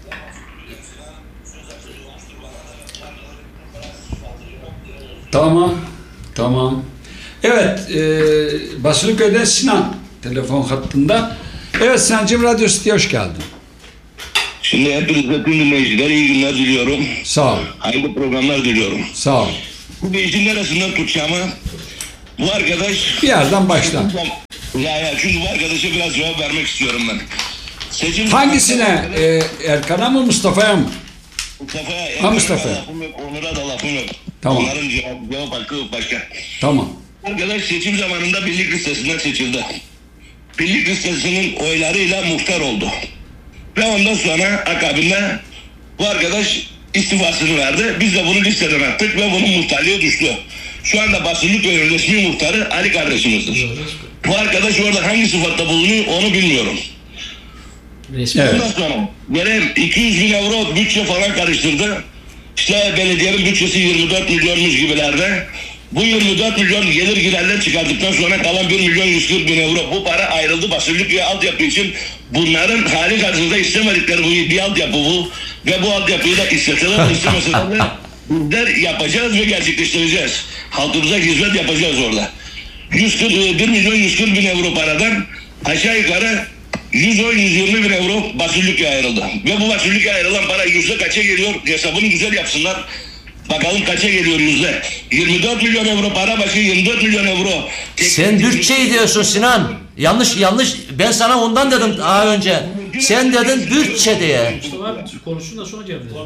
Tamam. Evet, Basılıköy'den Sinan telefon hattında. Evet Sinancığım, Radyo City'ye hoş geldin. Şimdi hepinize tüm dinleyiciler iyi günler diliyorum. Sağ ol. Hayırlı programlar diliyorum. Sağ ol. Bu işin neresinden tutacağımı bu arkadaş... Bir yerden başla. Ya çünkü bu arkadaşa biraz cevap vermek istiyorum ben. Seçim Hangisine? Erkan'a mı Mustafa'ya mı? Mustafa'ya, Ha, Mustafa'ya. lafım yok, Onur'a da lafım yok. Tamam. Onların cevap hakkı başka. Tamam. Arkadaş seçim zamanında birlik listesinden seçildi. Birlik listesinin oylarıyla muhtar oldu. Ve ondan sonra akabinde bu arkadaş istifasını verdi. Biz de bunu listeden attık ve bunun muhtarlığı düştü. Şu anda Basırlıköy'ün resmi muhtarı Ali kardeşimizdir. Bu arkadaş orada hangi sıfatla bulunuyor onu bilmiyorum. Resmi. Evet. Ondan sonra geleyim 200 bin euro bütçe falan karıştırdı. İşte belediyenin bütçesi 24 milyonmuş gibilerde. Bu 24 milyon gelir giderler çıkardıktan sonra kalan 1 milyon 140 bin euro. Bu para ayrıldı Basırlıköy altyapı için. Bunların hali karşısında istemedikleri bir altyapı bu. Ve bu altyapıyı da isteseler istemeseler de bizler yapacağız ve gerçekleştireceğiz. Halkımıza hizmet yapacağız orada. 1 milyon 140 bin euro paradan aşağı yukarı 110-120 bin euro Basırlıköy'e ayrıldı. Ve bu Basırlıköy'e ayrılan para yüzde kaça geliyor? Hesabını güzel yapsınlar. Bakalım kaça geliyor yüzde? 24 milyon euro para başı 24 milyon euro. Sen bütçeyi diyorsun Sinan. Yanlış. Ben sana ondan dedim daha önce. Sen dedin bütçe diye. Mustafa abi konuşsun da sonra cevap verelim.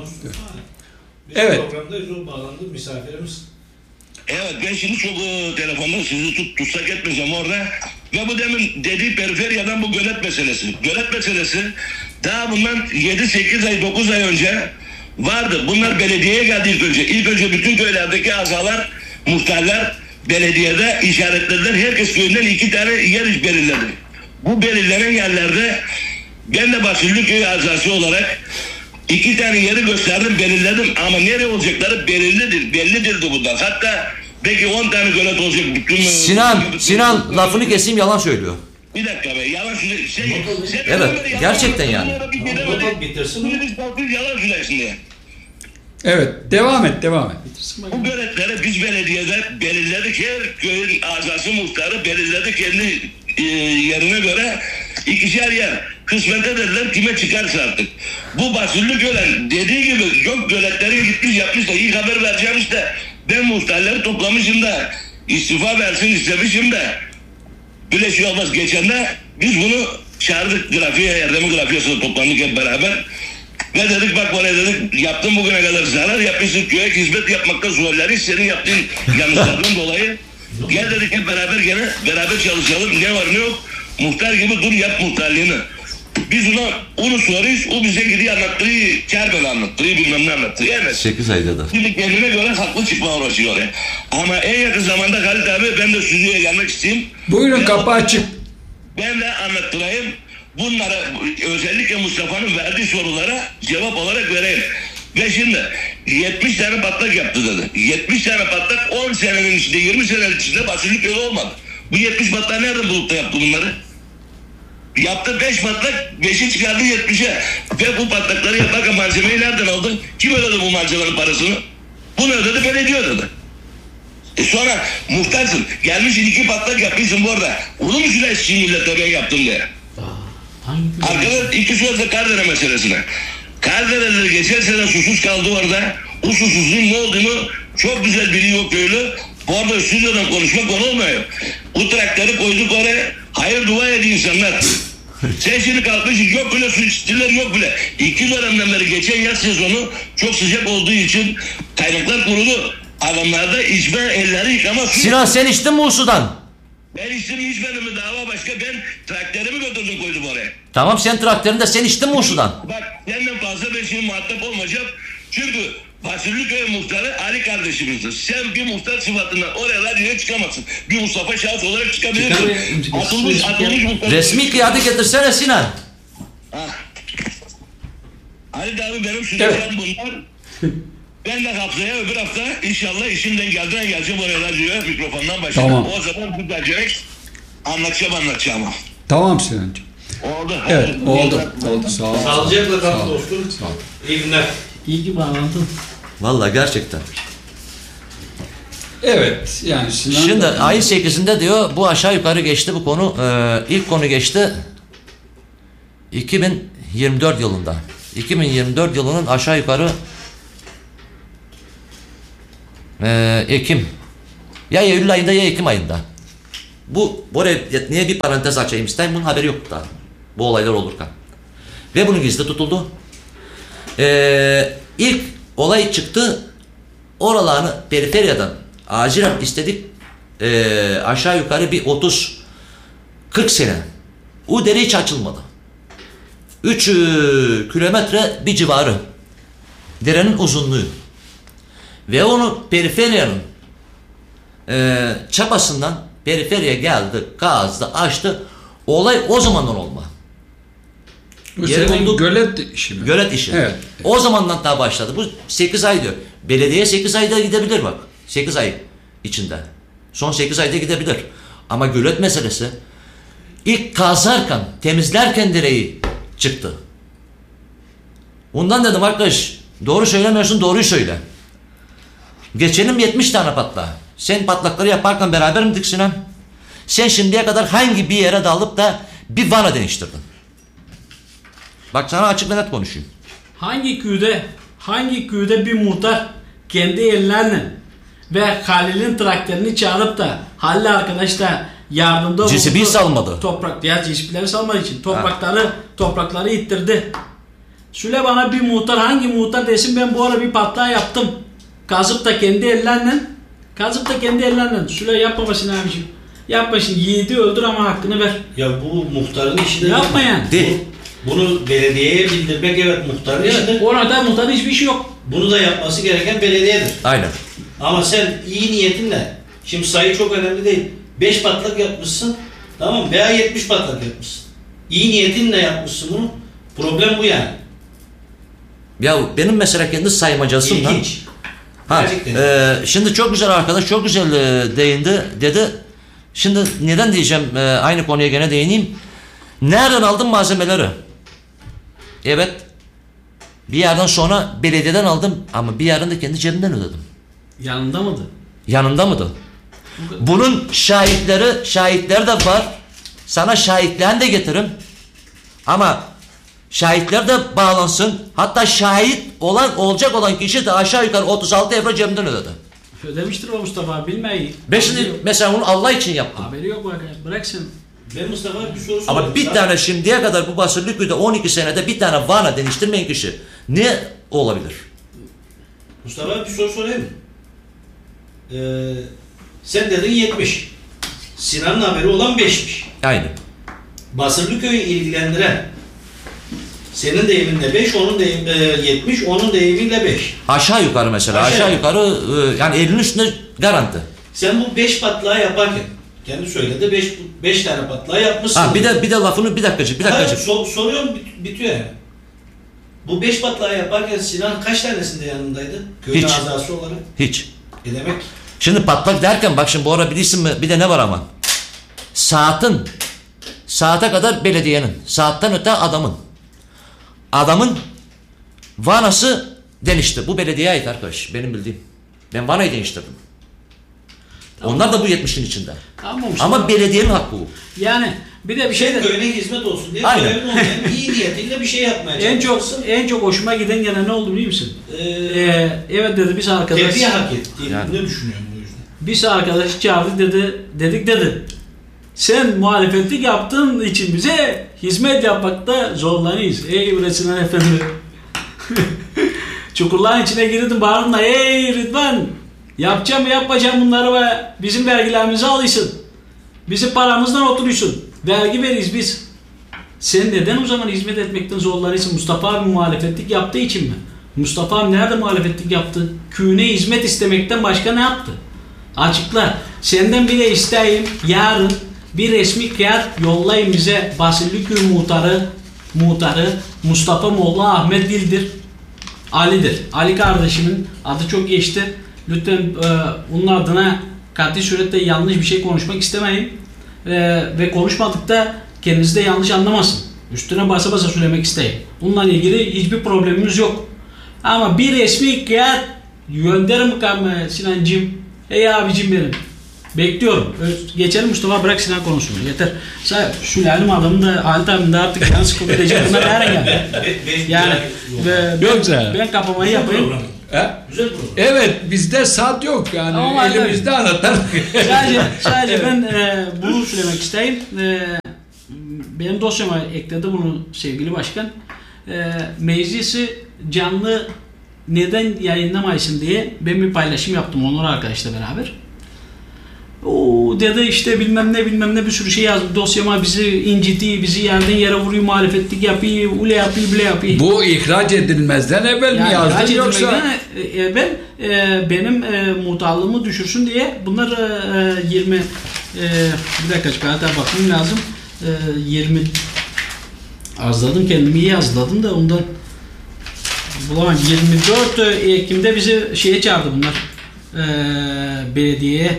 Evet. Programda Zoom bağlandı misafirimiz. Evet ben şimdi çok telefonda sizi tutsak etmeyeceğim orada. Ve bu demin dediği periferyadan bu gölet meselesi. Gölet meselesi daha bundan 7-8 ay 9 ay önce vardı. Bunlar belediyeye geldi ilk önce. İlk önce bütün köylerdeki azalar, muhtarlar belediyede işaretlediler. Herkes köyünden 2 tane yer belirledi. Bu belirlenen yerlerde ben de Basırlıköy azası olarak 2 tane yeri gösterdim, belirledim ama nereye olacakları bellidir bundan. Hatta belki 10 tane gölet olacak. Bütün Sinan lafını keseyim yalan söylüyor. bir dakika be, yalan Evet, gerçekten yani. Bitirsin. Yalan söylesin diye. Evet. Devam et. Bu göletleri biz belediyede belirledik. Her köyün azası muhtarı belirledi kendi yerine göre 2'şer yer. Kısmete dediler kime çıkarsa artık. Bu Basırlıköy'ün dediği gibi yok göletleri gitmiş yapmış da ilk haber vereceğim işte. Ben muhtarları toplamışım da istifa versin istemişim de. Böyle şey olmaz. Geçen de biz bunu çağırdık grafiğe, Erdem'in grafiyasına toplandık hep beraber. Ve dedik bak bana dedik yaptın bugüne kadar zarar yapmışsın köye hizmet yapmakta zorlarız senin yaptığın yanlışlardan dolayı. Gel dedik hep beraber çalışalım ne var ne yok. Muhtar gibi dur yap muhtarlığını. Biz onu soruyoruz o bize gidiyor anlattırıyor. Kerbel anlattırıyor bilmem ne anlattırıyor. Evet. 8 ayda da. Şimdi kendine göre haklı çıkma uğraşıyor. Ama en yakın zamanda Halit abi ben de stüdyoya gelmek isteyeyim. Buyurun kapı açık. Ben de anlattırayım. Bunlara özellikle Mustafa'nın verdiği sorulara cevap olarak vereyim. Ve şimdi 70 tane patlak yaptı dedi. 70 tane patlak 10 senenin içinde 20 senenin içinde Basırlıköy'de olmadı. Bu 70 patlak nereden bulup da yaptı bunları? Yaptı 5 patlak 5'i çıkardı 70'e. Ve bu patlakları yaparken malzemeyi nereden aldı? Kim ödedi bu malzemenin parasını? Bunu ödedi belediye ödedi. Sonra muhtarsın. Gelmişsin 2 patlak yapmışsın bu arada. Onu mu süreçsin millete ben yaptım diye. Arkadaşlar 2 sözle Kardere meselesine. Kardere'de geçen sene susuz kaldı orada. O susuzluğun ne olduğunu çok güzel biliyor köylü. Bu arada stüdyodan konuşmak konu olmuyor. O traktörü koyduk oraya. Hayır dua ediyor insanlar. Sen şimdi kalkmışsın yok bile su içtiler yok bile. 2 dönemden beri geçen yaz sezonu çok sıcak olduğu için kaynaklar kurudu. Adamlarda içme elleri yıkama su. Sinan sen içtin mi o sudan? Ben içtim içmedim mi dava başka ben traktörümü götürdüm koydum oraya. Tamam sen traktöründe sen içtin mi o sudan? Bak senden fazla ben şimdi muhatap olmayacağım. Çünkü Basırlıköy muhtarı Ali kardeşimizdir. Sen bir muhtar sıfatından oraya radyoya çıkamazsın. Bir Mustafa Şahıs olarak çıkabilirsin. Atılmış muhtar. Resmi kıyafet getirsene Sinan. Ali abi benim sürekli bunlar. Ben de haftaya öbür hafta inşallah işimden geldiğine geleceğim oraya radyoya mikrofondan başlayacağım. Tamam. O zaman bu derecelik anlatacağım. Tamam Sinancığım. Oldu. Evet oldu. Sağ ol. Sağlıcakla kal dostum. Sağ ol. İyi günler. İyi ki bağlandın. Vallahi gerçekten. Evet yani Sinan. Şimdi ayın 8'inde diyor bu aşağı yukarı geçti bu konu. İlk konu geçti 2024 yılında. 2024 yılının aşağı yukarı Ekim. Ya Eylül ayında ya Ekim ayında. Buraya niye bir parantez açayım istedim. Bunun haberi yoktu daha. Bu olaylar olurken. Ve bunun gizli tutuldu. İlk olay çıktı. Oralarını periferyadan acilen istedik. Aşağı yukarı bir 30-40 sene. O dere hiç açılmadı. 3 kilometre bir civarı. Derenin uzunluğu. Ve onu periferyanın çapasından periferiye geldi, kazdı, açtı. Olay o zamandan olma. Bu senin gölet işi mi? Gölet işi. Evet. O zamandan daha başladı. Bu 8 ay diyor. Belediye 8 ayda gidebilir bak. 8 ay içinde. Son 8 ayda gidebilir. Ama gölet meselesi ilk kazarken, temizlerken dereyi çıktı. Ondan dedim arkadaş, doğru söylemiyorsun, doğruyu söyle. Geçelim 70 tane patlağı. Sen patlakları yaparken beraber miydik Sinan? Sen şimdiye kadar hangi bir yere dalıp da bir vana değiştirdin? Bak sana açık ve net konuşayım. Hangi köyde bir muhtar kendi ellerine ve Halil'in traktörünü çağırıp da Halil arkadaş da yardımda bulundu. CCB'yi salmadı. CCB'leri salmadığı için toprakları ittirdi. Söyle bana bir muhtar, hangi muhtar desin ben bu ara bir patlağı yaptım. Kazıp da kendi ellerle. Söyle yapma başını abiciğim. Yapma şimdi, yiğidi öldür ama hakkını ver. Ya bu muhtarın işi de yapma yani. Değil. Bunu belediyeye bildirmek muhtarın işidir. Orada muhtarın hiçbir şey yok. Bunu da yapması gereken belediyedir. Aynen. Ama sen iyi niyetinle, şimdi sayı çok önemli değil. 5 patlak yapmışsın, tamam, veya 70 patlak yapmışsın. İyi niyetinle yapmışsın bunu. Problem bu yani. Ya benim mesela kendi saymacasımla. İlginç. Şimdi çok güzel arkadaş, çok güzel değindi dedi. Şimdi neden diyeceğim, aynı konuya gene değineyim. Nereden aldın malzemeleri? Evet. Bir yerden sonra belediyeden aldım ama bir yerden de kendi cebimden ödedim. Yanında mıydı? Bunun şahitleri de var. Sana şahitlerini de getiririm. Ama şahitler de bağlansın. Hatta şahit olacak olan kişi de aşağı yukarı 36 euro cebimden ödedi. Ödemiştir o Mustafa abi, bilmeyi. Ben şimdi mesela onu Allah için yaptım. Haberi yok bıraksın. Ben Mustafa bir soru sorayım. Ama bir tane şimdiye kadar bu Basırlıköy'de 12 senede bir tane vana değiştirmeyen kişi ne olabilir? Mustafa bir soru sorayım. Sen dedin 70. Sinan'ın haberi olan 5'miş. Aynen. Basırlıköy'ü ilgilendiren senin deyiminle 5, onun deyim 70, onun deyimiyle 5. Aşağı yukarı mesela. Aşağı yukarı yani elinin üstünde garanti. Sen bu 5 patlağı yaparken kendi söyledi 5 tane patlağı yapmışsın. Ha bir de lafını bir dakikacık. Soruyorum bitiyor yani. Bu 5 patlağı yaparken Sinan kaç tanesinde yanındaydı? Köyün azası olarak. Hiç. Ne demek? Şimdi patlak derken bak şimdi bu ara bilirsin mi? Bir de ne var ama? Saate kadar belediyenin. Saatten öte adamın. Adamın vanası değişti. Bu belediyeye ait arkadaş. Benim bildiğim. Ben vanayı değiştirdim. Tamam. Onlar da bu 70'in içinde. Tamam, ama belediyenin hakkı bu. Yani bir de bir şey de köyüne hizmet olsun diye görevin olmayan iyi niyetiyle bir şey yapmaya çalışıyorsun. En çok hoşuma giden gene ne oldu biliyor musun? Evet dedi biz arkadaş. Tepkiye hak etti. Yani. Ne düşünüyorum bu yüzden? Biz arkadaşı çağırdı dedi. Sen muhalefetlik yaptığın için bize hizmet yapmakta zorlanıyız. Ey Sinan Efendi. Çukurların içine girdin bağırınla. Ey Rıdvan. Yapacağım bunları ve bizim vergilerimizi alıyorsun. Bizim paramızdan oturuyorsun. Vergi veririz biz. Sen neden o zaman hizmet etmekten zorlanıyorsun? Mustafa abi muhalefetlik yaptığı için mi? Mustafa abi nerede muhalefetlik yaptı? Köyüne hizmet istemekten başka ne yaptı? Açıkla. Senden bile isteyeyim yarın bir resmi kağıt yollayın bize. Basırlıköy muhtarı Mustafa Molla Ahmet Dildir. Ali'dir. Ali kardeşimin adı çok geçti. Lütfen onun adına kat'i surette yanlış bir şey konuşmak istemeyin. Ve konuşmadık da kendinizi de yanlış anlamasın. Üstüne basa söylemek isteyeyim. Bununla ilgili hiçbir problemimiz yok. Ama bir resmi kağıt gönderin bakalım Sinancığım. Ey abicim benim. Bekliyorum. Geçelim Mustafa, bırak Sinan konusunu. Yeter. Sülalem adamı da Halit abim de artık can sıkıldı diyecek. Bunlar nereden geldi? Yani ben kapamayı yapayım. Güzel program. Evet, bizde saat yok yani. Ama elimizde anahtar. sadece ben bunu söylemek isteyeyim. Benim dosyama ekledi bunu sevgili başkan. Meclisi canlı neden yayınlamayısın diye ben bir paylaşım yaptım Onur arkadaşla beraber. O dedi işte bilmem ne bir sürü şey yazdı dosyama, bizi incitiyor, bizi yerden yere vuruyor, muhalefetlik yapıyor, ule yapıyor, bile yapıyor. Bu ihraç edilmezden evvel mi yazdın yoksa? Benim muhtallığımı düşürsün diye bunlar 20 bir dakika çıkarta bakmam lazım. 20 azladım, kendimi iyi azladım da ondan bulamam. 24 Ekim'de bizi şeye çağırdı bunlar. Belediyeye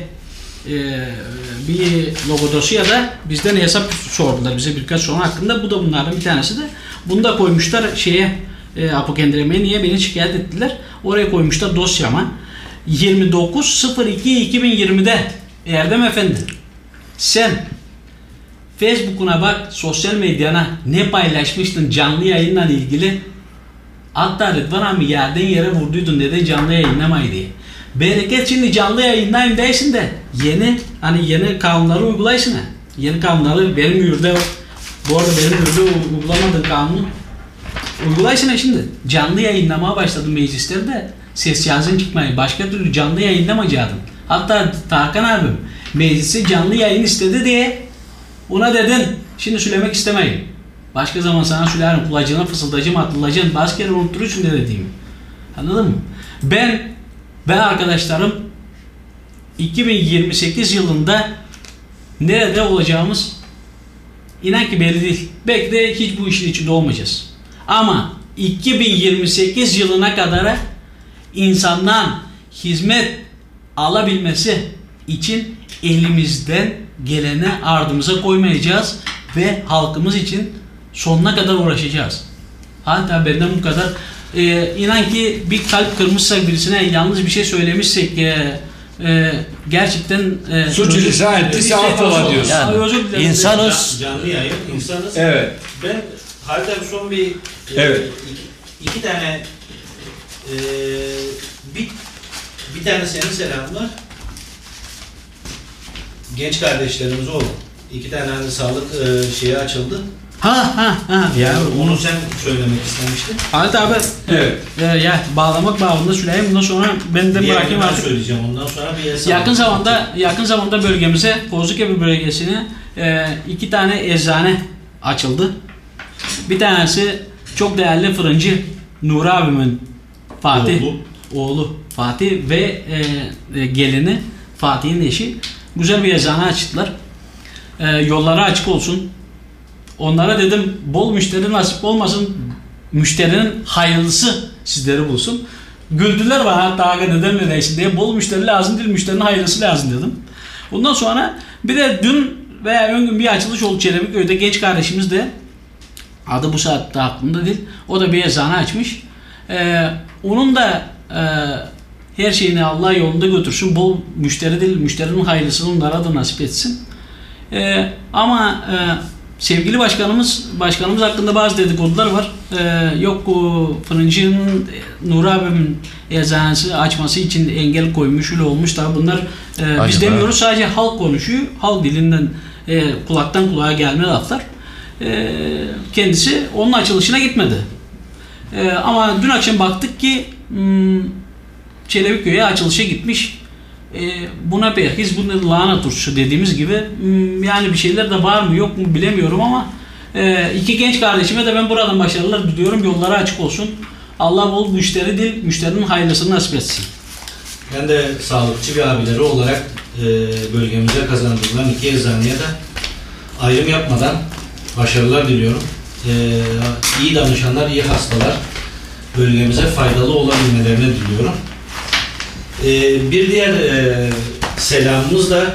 bir logodosya da bizden hesap sordular bize birkaç sorun hakkında. Bu da bunlardan bir tanesi de. Bunu da koymuşlar Apokendireme'ye, niye beni şikayet ettiler. Oraya koymuşlar dosyama. 29.02.2020'de Erdem Efendi, sen Facebook'una bak, sosyal medyana ne paylaşmıştın canlı yayınla ilgili. Hatta Rıdvan abi yerden yere vurduydun, neden canlı yayınlamayı diye. Bereket şimdi canlı yayınlayayım değilsin de yeni kanunları uygulaysın ha. Yeni kanunları benim yurda, bu arada benim yurda uygulamadığın kanunu uygulaysın ha şimdi. Canlı yayınlamaya başladım meclislerde, ses yazın çıkmayı. Başka türlü canlı yayınlamayacaktım. Hatta Tarkan abim meclisi canlı yayın istedi diye ona dedin. Şimdi söylemek istemeyin. Başka zaman sana söylerim, kulacına fısıldacağım, atılacağım. Başka kere unutturuyorsun ne dediğimi. Anladın mı? Ben arkadaşlarım 2028 yılında nerede olacağımız inan ki belli değil. Belki de hiç bu işin içinde olmayacağız. Ama 2028 yılına kadar insandan hizmet alabilmesi için elimizden gelene ardımıza koymayacağız ve halkımız için sonuna kadar uğraşacağız. Hatta benden bu kadar. İnan ki bir kalp kırmışsak, birisine yanlış bir şey söylemişsek gerçekten suç lisan ettiyse affola diyorsun. Yani, insanız. Canlı yayın, insanız. Evet. Ben Halit abi son bir evet. iki tane bir tane senin selamın var. Genç kardeşlerimiz oldu. 2 tane hani sağlık şeyi açıldı. Ya onu sen söylemek istemiştin. Halit abi, evet. Ya bağlamak bağımında söyleyeyim. Bundan sonra ben de bırakayım artık. Söyleyeceğim. Ondan sonra bir yakın zamanda bölgemize, Kozlukebi bölgesine 2 tane eczane açıldı. Bir tanesi çok değerli fırıncı Nuri abimin oğlu Fatih ve gelini Fatih'in eşi güzel bir eczane açtılar. Yolları açık olsun. Onlara dedim bol müşteri nasip olmasın, müşterinin hayırlısı sizleri bulsun. Güldüler bana, hatta neden mi değilsin diye. Bol müşteri lazım değil, müşterinin hayırlısı lazım dedim. Ondan sonra bir de dün veya ön gün bir açılış oldu Çelebiköy'de, genç kardeşimiz de, adı bu saatte aklımda değil, o da bir eczane açmış. Onun da her şeyini Allah yolunda götürsün, bol müşteri değil, müşterinin hayırlısını onlara da nasip etsin. Ama sevgili başkanımız hakkında bazı dedikodular var. Yok fırıncının Nuri abimin eczanesi açması için engel koymuş, öyle olmuş da bunlar biz demiyoruz, sadece halk konuşuyor. Halk dilinden kulaktan kulağa gelme laflar. Kendisi onun açılışına gitmedi. Ama dün akşam baktık ki Çelebiköy'e açılışa gitmiş. Buna perhiz, bunu lahana turşusu dediğimiz gibi, yani bir şeyler de var mı yok mu bilemiyorum ama 2 genç kardeşime de ben buradan başarılar diliyorum. Yolları açık olsun. Allah bol müşteri değil, müşterinin hayırlısını nasip etsin. Ben de sağlıkçı bir abileri olarak bölgemize kazandırılan 2 eczaneye de ayrım yapmadan başarılar diliyorum. İyi danışanlar, iyi hastalar bölgemize faydalı olabilmelerini diliyorum. Bir diğer selamımız da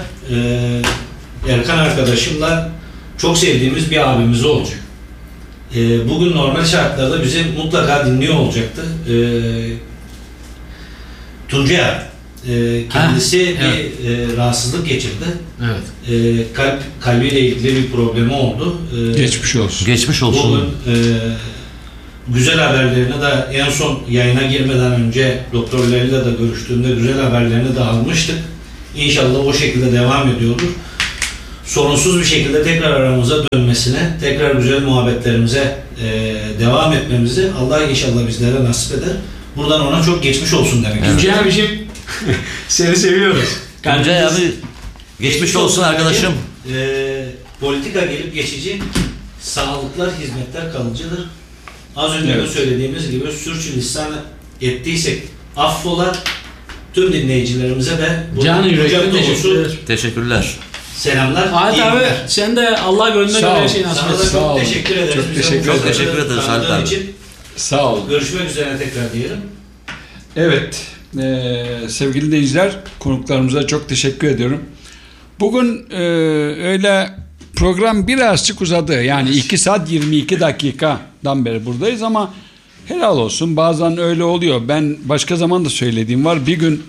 Erkan arkadaşımla çok sevdiğimiz bir abimiz olacak. Bugün normal şartlarda bizi mutlaka dinliyor olacaktı. Tuncay abi. kendisi evet. bir rahatsızlık geçirdi. Evet. Kalbiyle ilgili bir problemi oldu. Geçmiş olsun. Geçmiş olsun. Bugün güzel haberlerini de en son yayına girmeden önce doktorlarıyla da görüştüğümde güzel haberlerini de almıştık. İnşallah o şekilde devam ediyordur. Sorunsuz bir şekilde tekrar aramıza dönmesine, tekrar güzel muhabbetlerimize devam etmemizi Allah inşallah bizlere nasip eder. Buradan ona çok geçmiş olsun demek istiyorum. Tuncay abiciğim seni seviyoruz. Tuncay abi geçmiş olsun arkadaşım. Politika gelip geçici, sağlıklar, hizmetler kalıcıdır. Az önce de söylediğimiz gibi sürçülisan ettiysek affola. Tüm dinleyicilerimize de canı yürekten teşekkürler. Selamlar. Halit abi sen de Allah gönlüne göre her şeyi nasip etsin. Çok teşekkür ederiz. Çok teşekkür ederiz Halit abi. Sağ ol. Görüşmek üzere tekrar diyelim. Evet, sevgili dinleyiciler, konuklarımıza çok teşekkür ediyorum. Bugün öyle program birazcık uzadı. Yani 2 saat 22 dakikadan beri buradayız ama helal olsun. Bazen öyle oluyor. Ben başka zaman da söylediğim var. Bir gün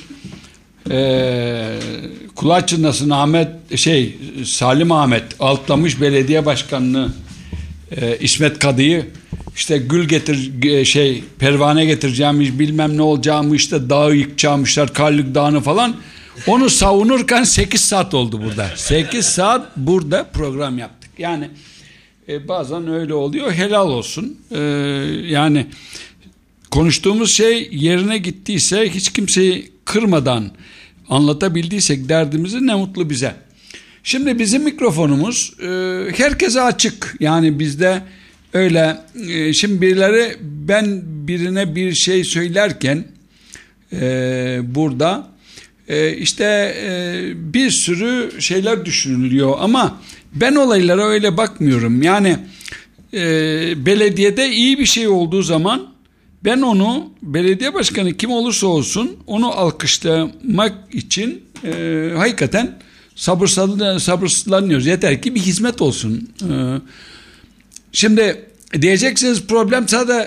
kulaç çınlasın Salim Ahmet altlamış belediye başkanını İsmet Kadı'yı işte gül pervane getireceğimiz bilmem ne olacağımı işte dağı yıkacağımışlar Karlık Dağı'nı falan onu savunurken 8 saat oldu burada 8 saat burada program yaptık yani bazen öyle oluyor helal olsun yani konuştuğumuz şey yerine gittiyse hiç kimseyi kırmadan anlatabildiysek derdimizi ne mutlu bize. Şimdi bizim mikrofonumuz herkese açık. Yani bizde öyle şimdi birileri ben birine bir şey söylerken burada işte bir sürü şeyler düşünülüyor ama ben olaylara öyle bakmıyorum. Yani belediyede iyi bir şey olduğu zaman ben onu belediye başkanı kim olursa olsun onu alkışlamak için hakikaten sabırsızlanıyoruz. Yeter ki bir hizmet olsun. Şimdi diyeceksiniz problem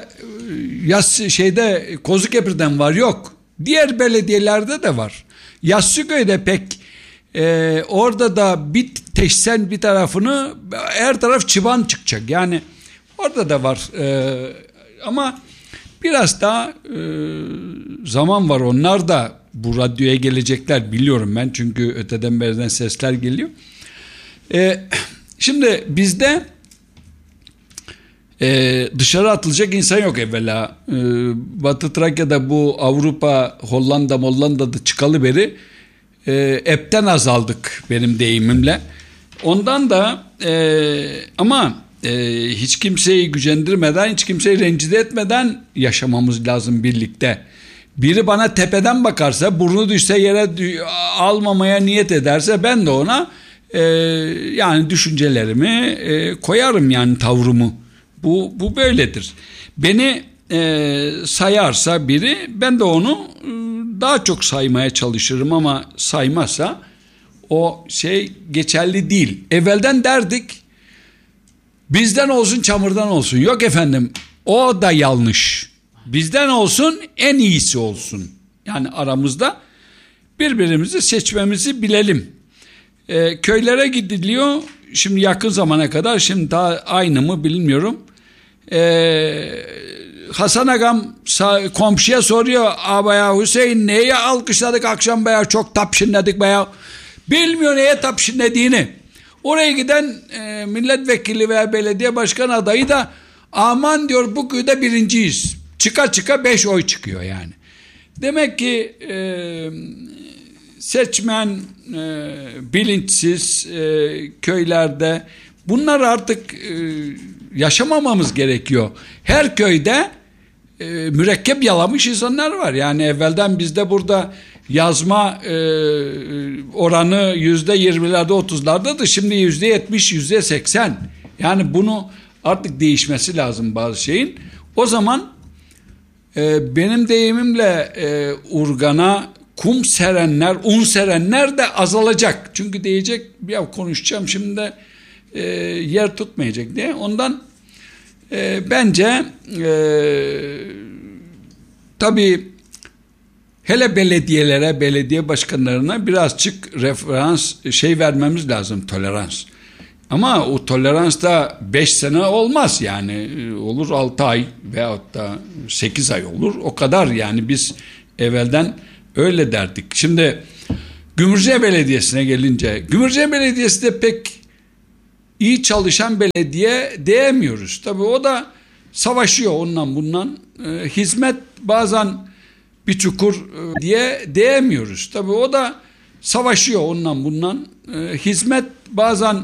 sadece Kozukepir'den var. Yok. Diğer belediyelerde de var. Yassıköy'de pek orada da bir teşsen bir tarafını her taraf çıban çıkacak. Yani orada da var. Ama biraz daha zaman var. Onlar da bu radyoya gelecekler biliyorum ben. Çünkü öteden beriden sesler geliyor. Şimdi bizde dışarı atılacak insan yok evvela. Batı Trakya'da bu Avrupa, Hollanda'da çıkalı beri hepten azaldık benim deyimimle. Ondan da ama hiç kimseyi gücendirmeden, hiç kimseyi rencide etmeden yaşamamız lazım birlikte. Biri bana tepeden bakarsa, burnu düşse yere almamaya niyet ederse ben de ona yani düşüncelerimi koyarım yani tavrımı. Bu böyledir. Beni sayarsa biri ben de onu daha çok saymaya çalışırım ama saymazsa o şey geçerli değil. Evvelden derdik bizden olsun çamurdan olsun. Yok efendim o da yanlış. Bizden olsun en iyisi olsun. Yani aramızda birbirimizi seçmemizi bilelim. Köylere gidiliyor. Şimdi yakın zamana kadar şimdi daha aynı mı bilmiyorum. Hasan Agam komşuya soruyor abaya Hüseyin neye alkışladık akşam baya çok tapşinledik baya. Bilmiyor neye tapşinlediğini. Oraya giden milletvekili veya belediye başkan adayı da aman diyor bu köyde birinciyiz. Çıka 5 oy çıkıyor yani. Demek ki seçmen bilinçsiz köylerde bunlar artık yaşamamamız gerekiyor. Her köyde mürekkep yalamış insanlar var. Yani evvelden bizde burada yazma oranı %20'lerde 30'lardadır. Şimdi %70, %80. Yani bunu artık değişmesi lazım bazı şeyin. O zaman benim deyimimle urgana kum serenler, un serenler de azalacak. Çünkü diyecek ya konuşacağım şimdi de yer tutmayacak diye. Ondan bence tabii hele belediyelere, belediye başkanlarına birazcık referans vermemiz lazım, tolerans. Ama o tolerans da 5 sene olmaz yani, olur 6 ay veyahut da 8 ay olur, o kadar yani. Biz evvelden öyle derdik. Şimdi Gümürce Belediyesi'ne gelince, Gümürce Belediyesi de pek iyi çalışan belediye diyemiyoruz. Tabii o da savaşıyor ondan bundan. Hizmet bazen bir çukur diyemiyoruz. Tabii o da savaşıyor ondan bundan. Hizmet bazen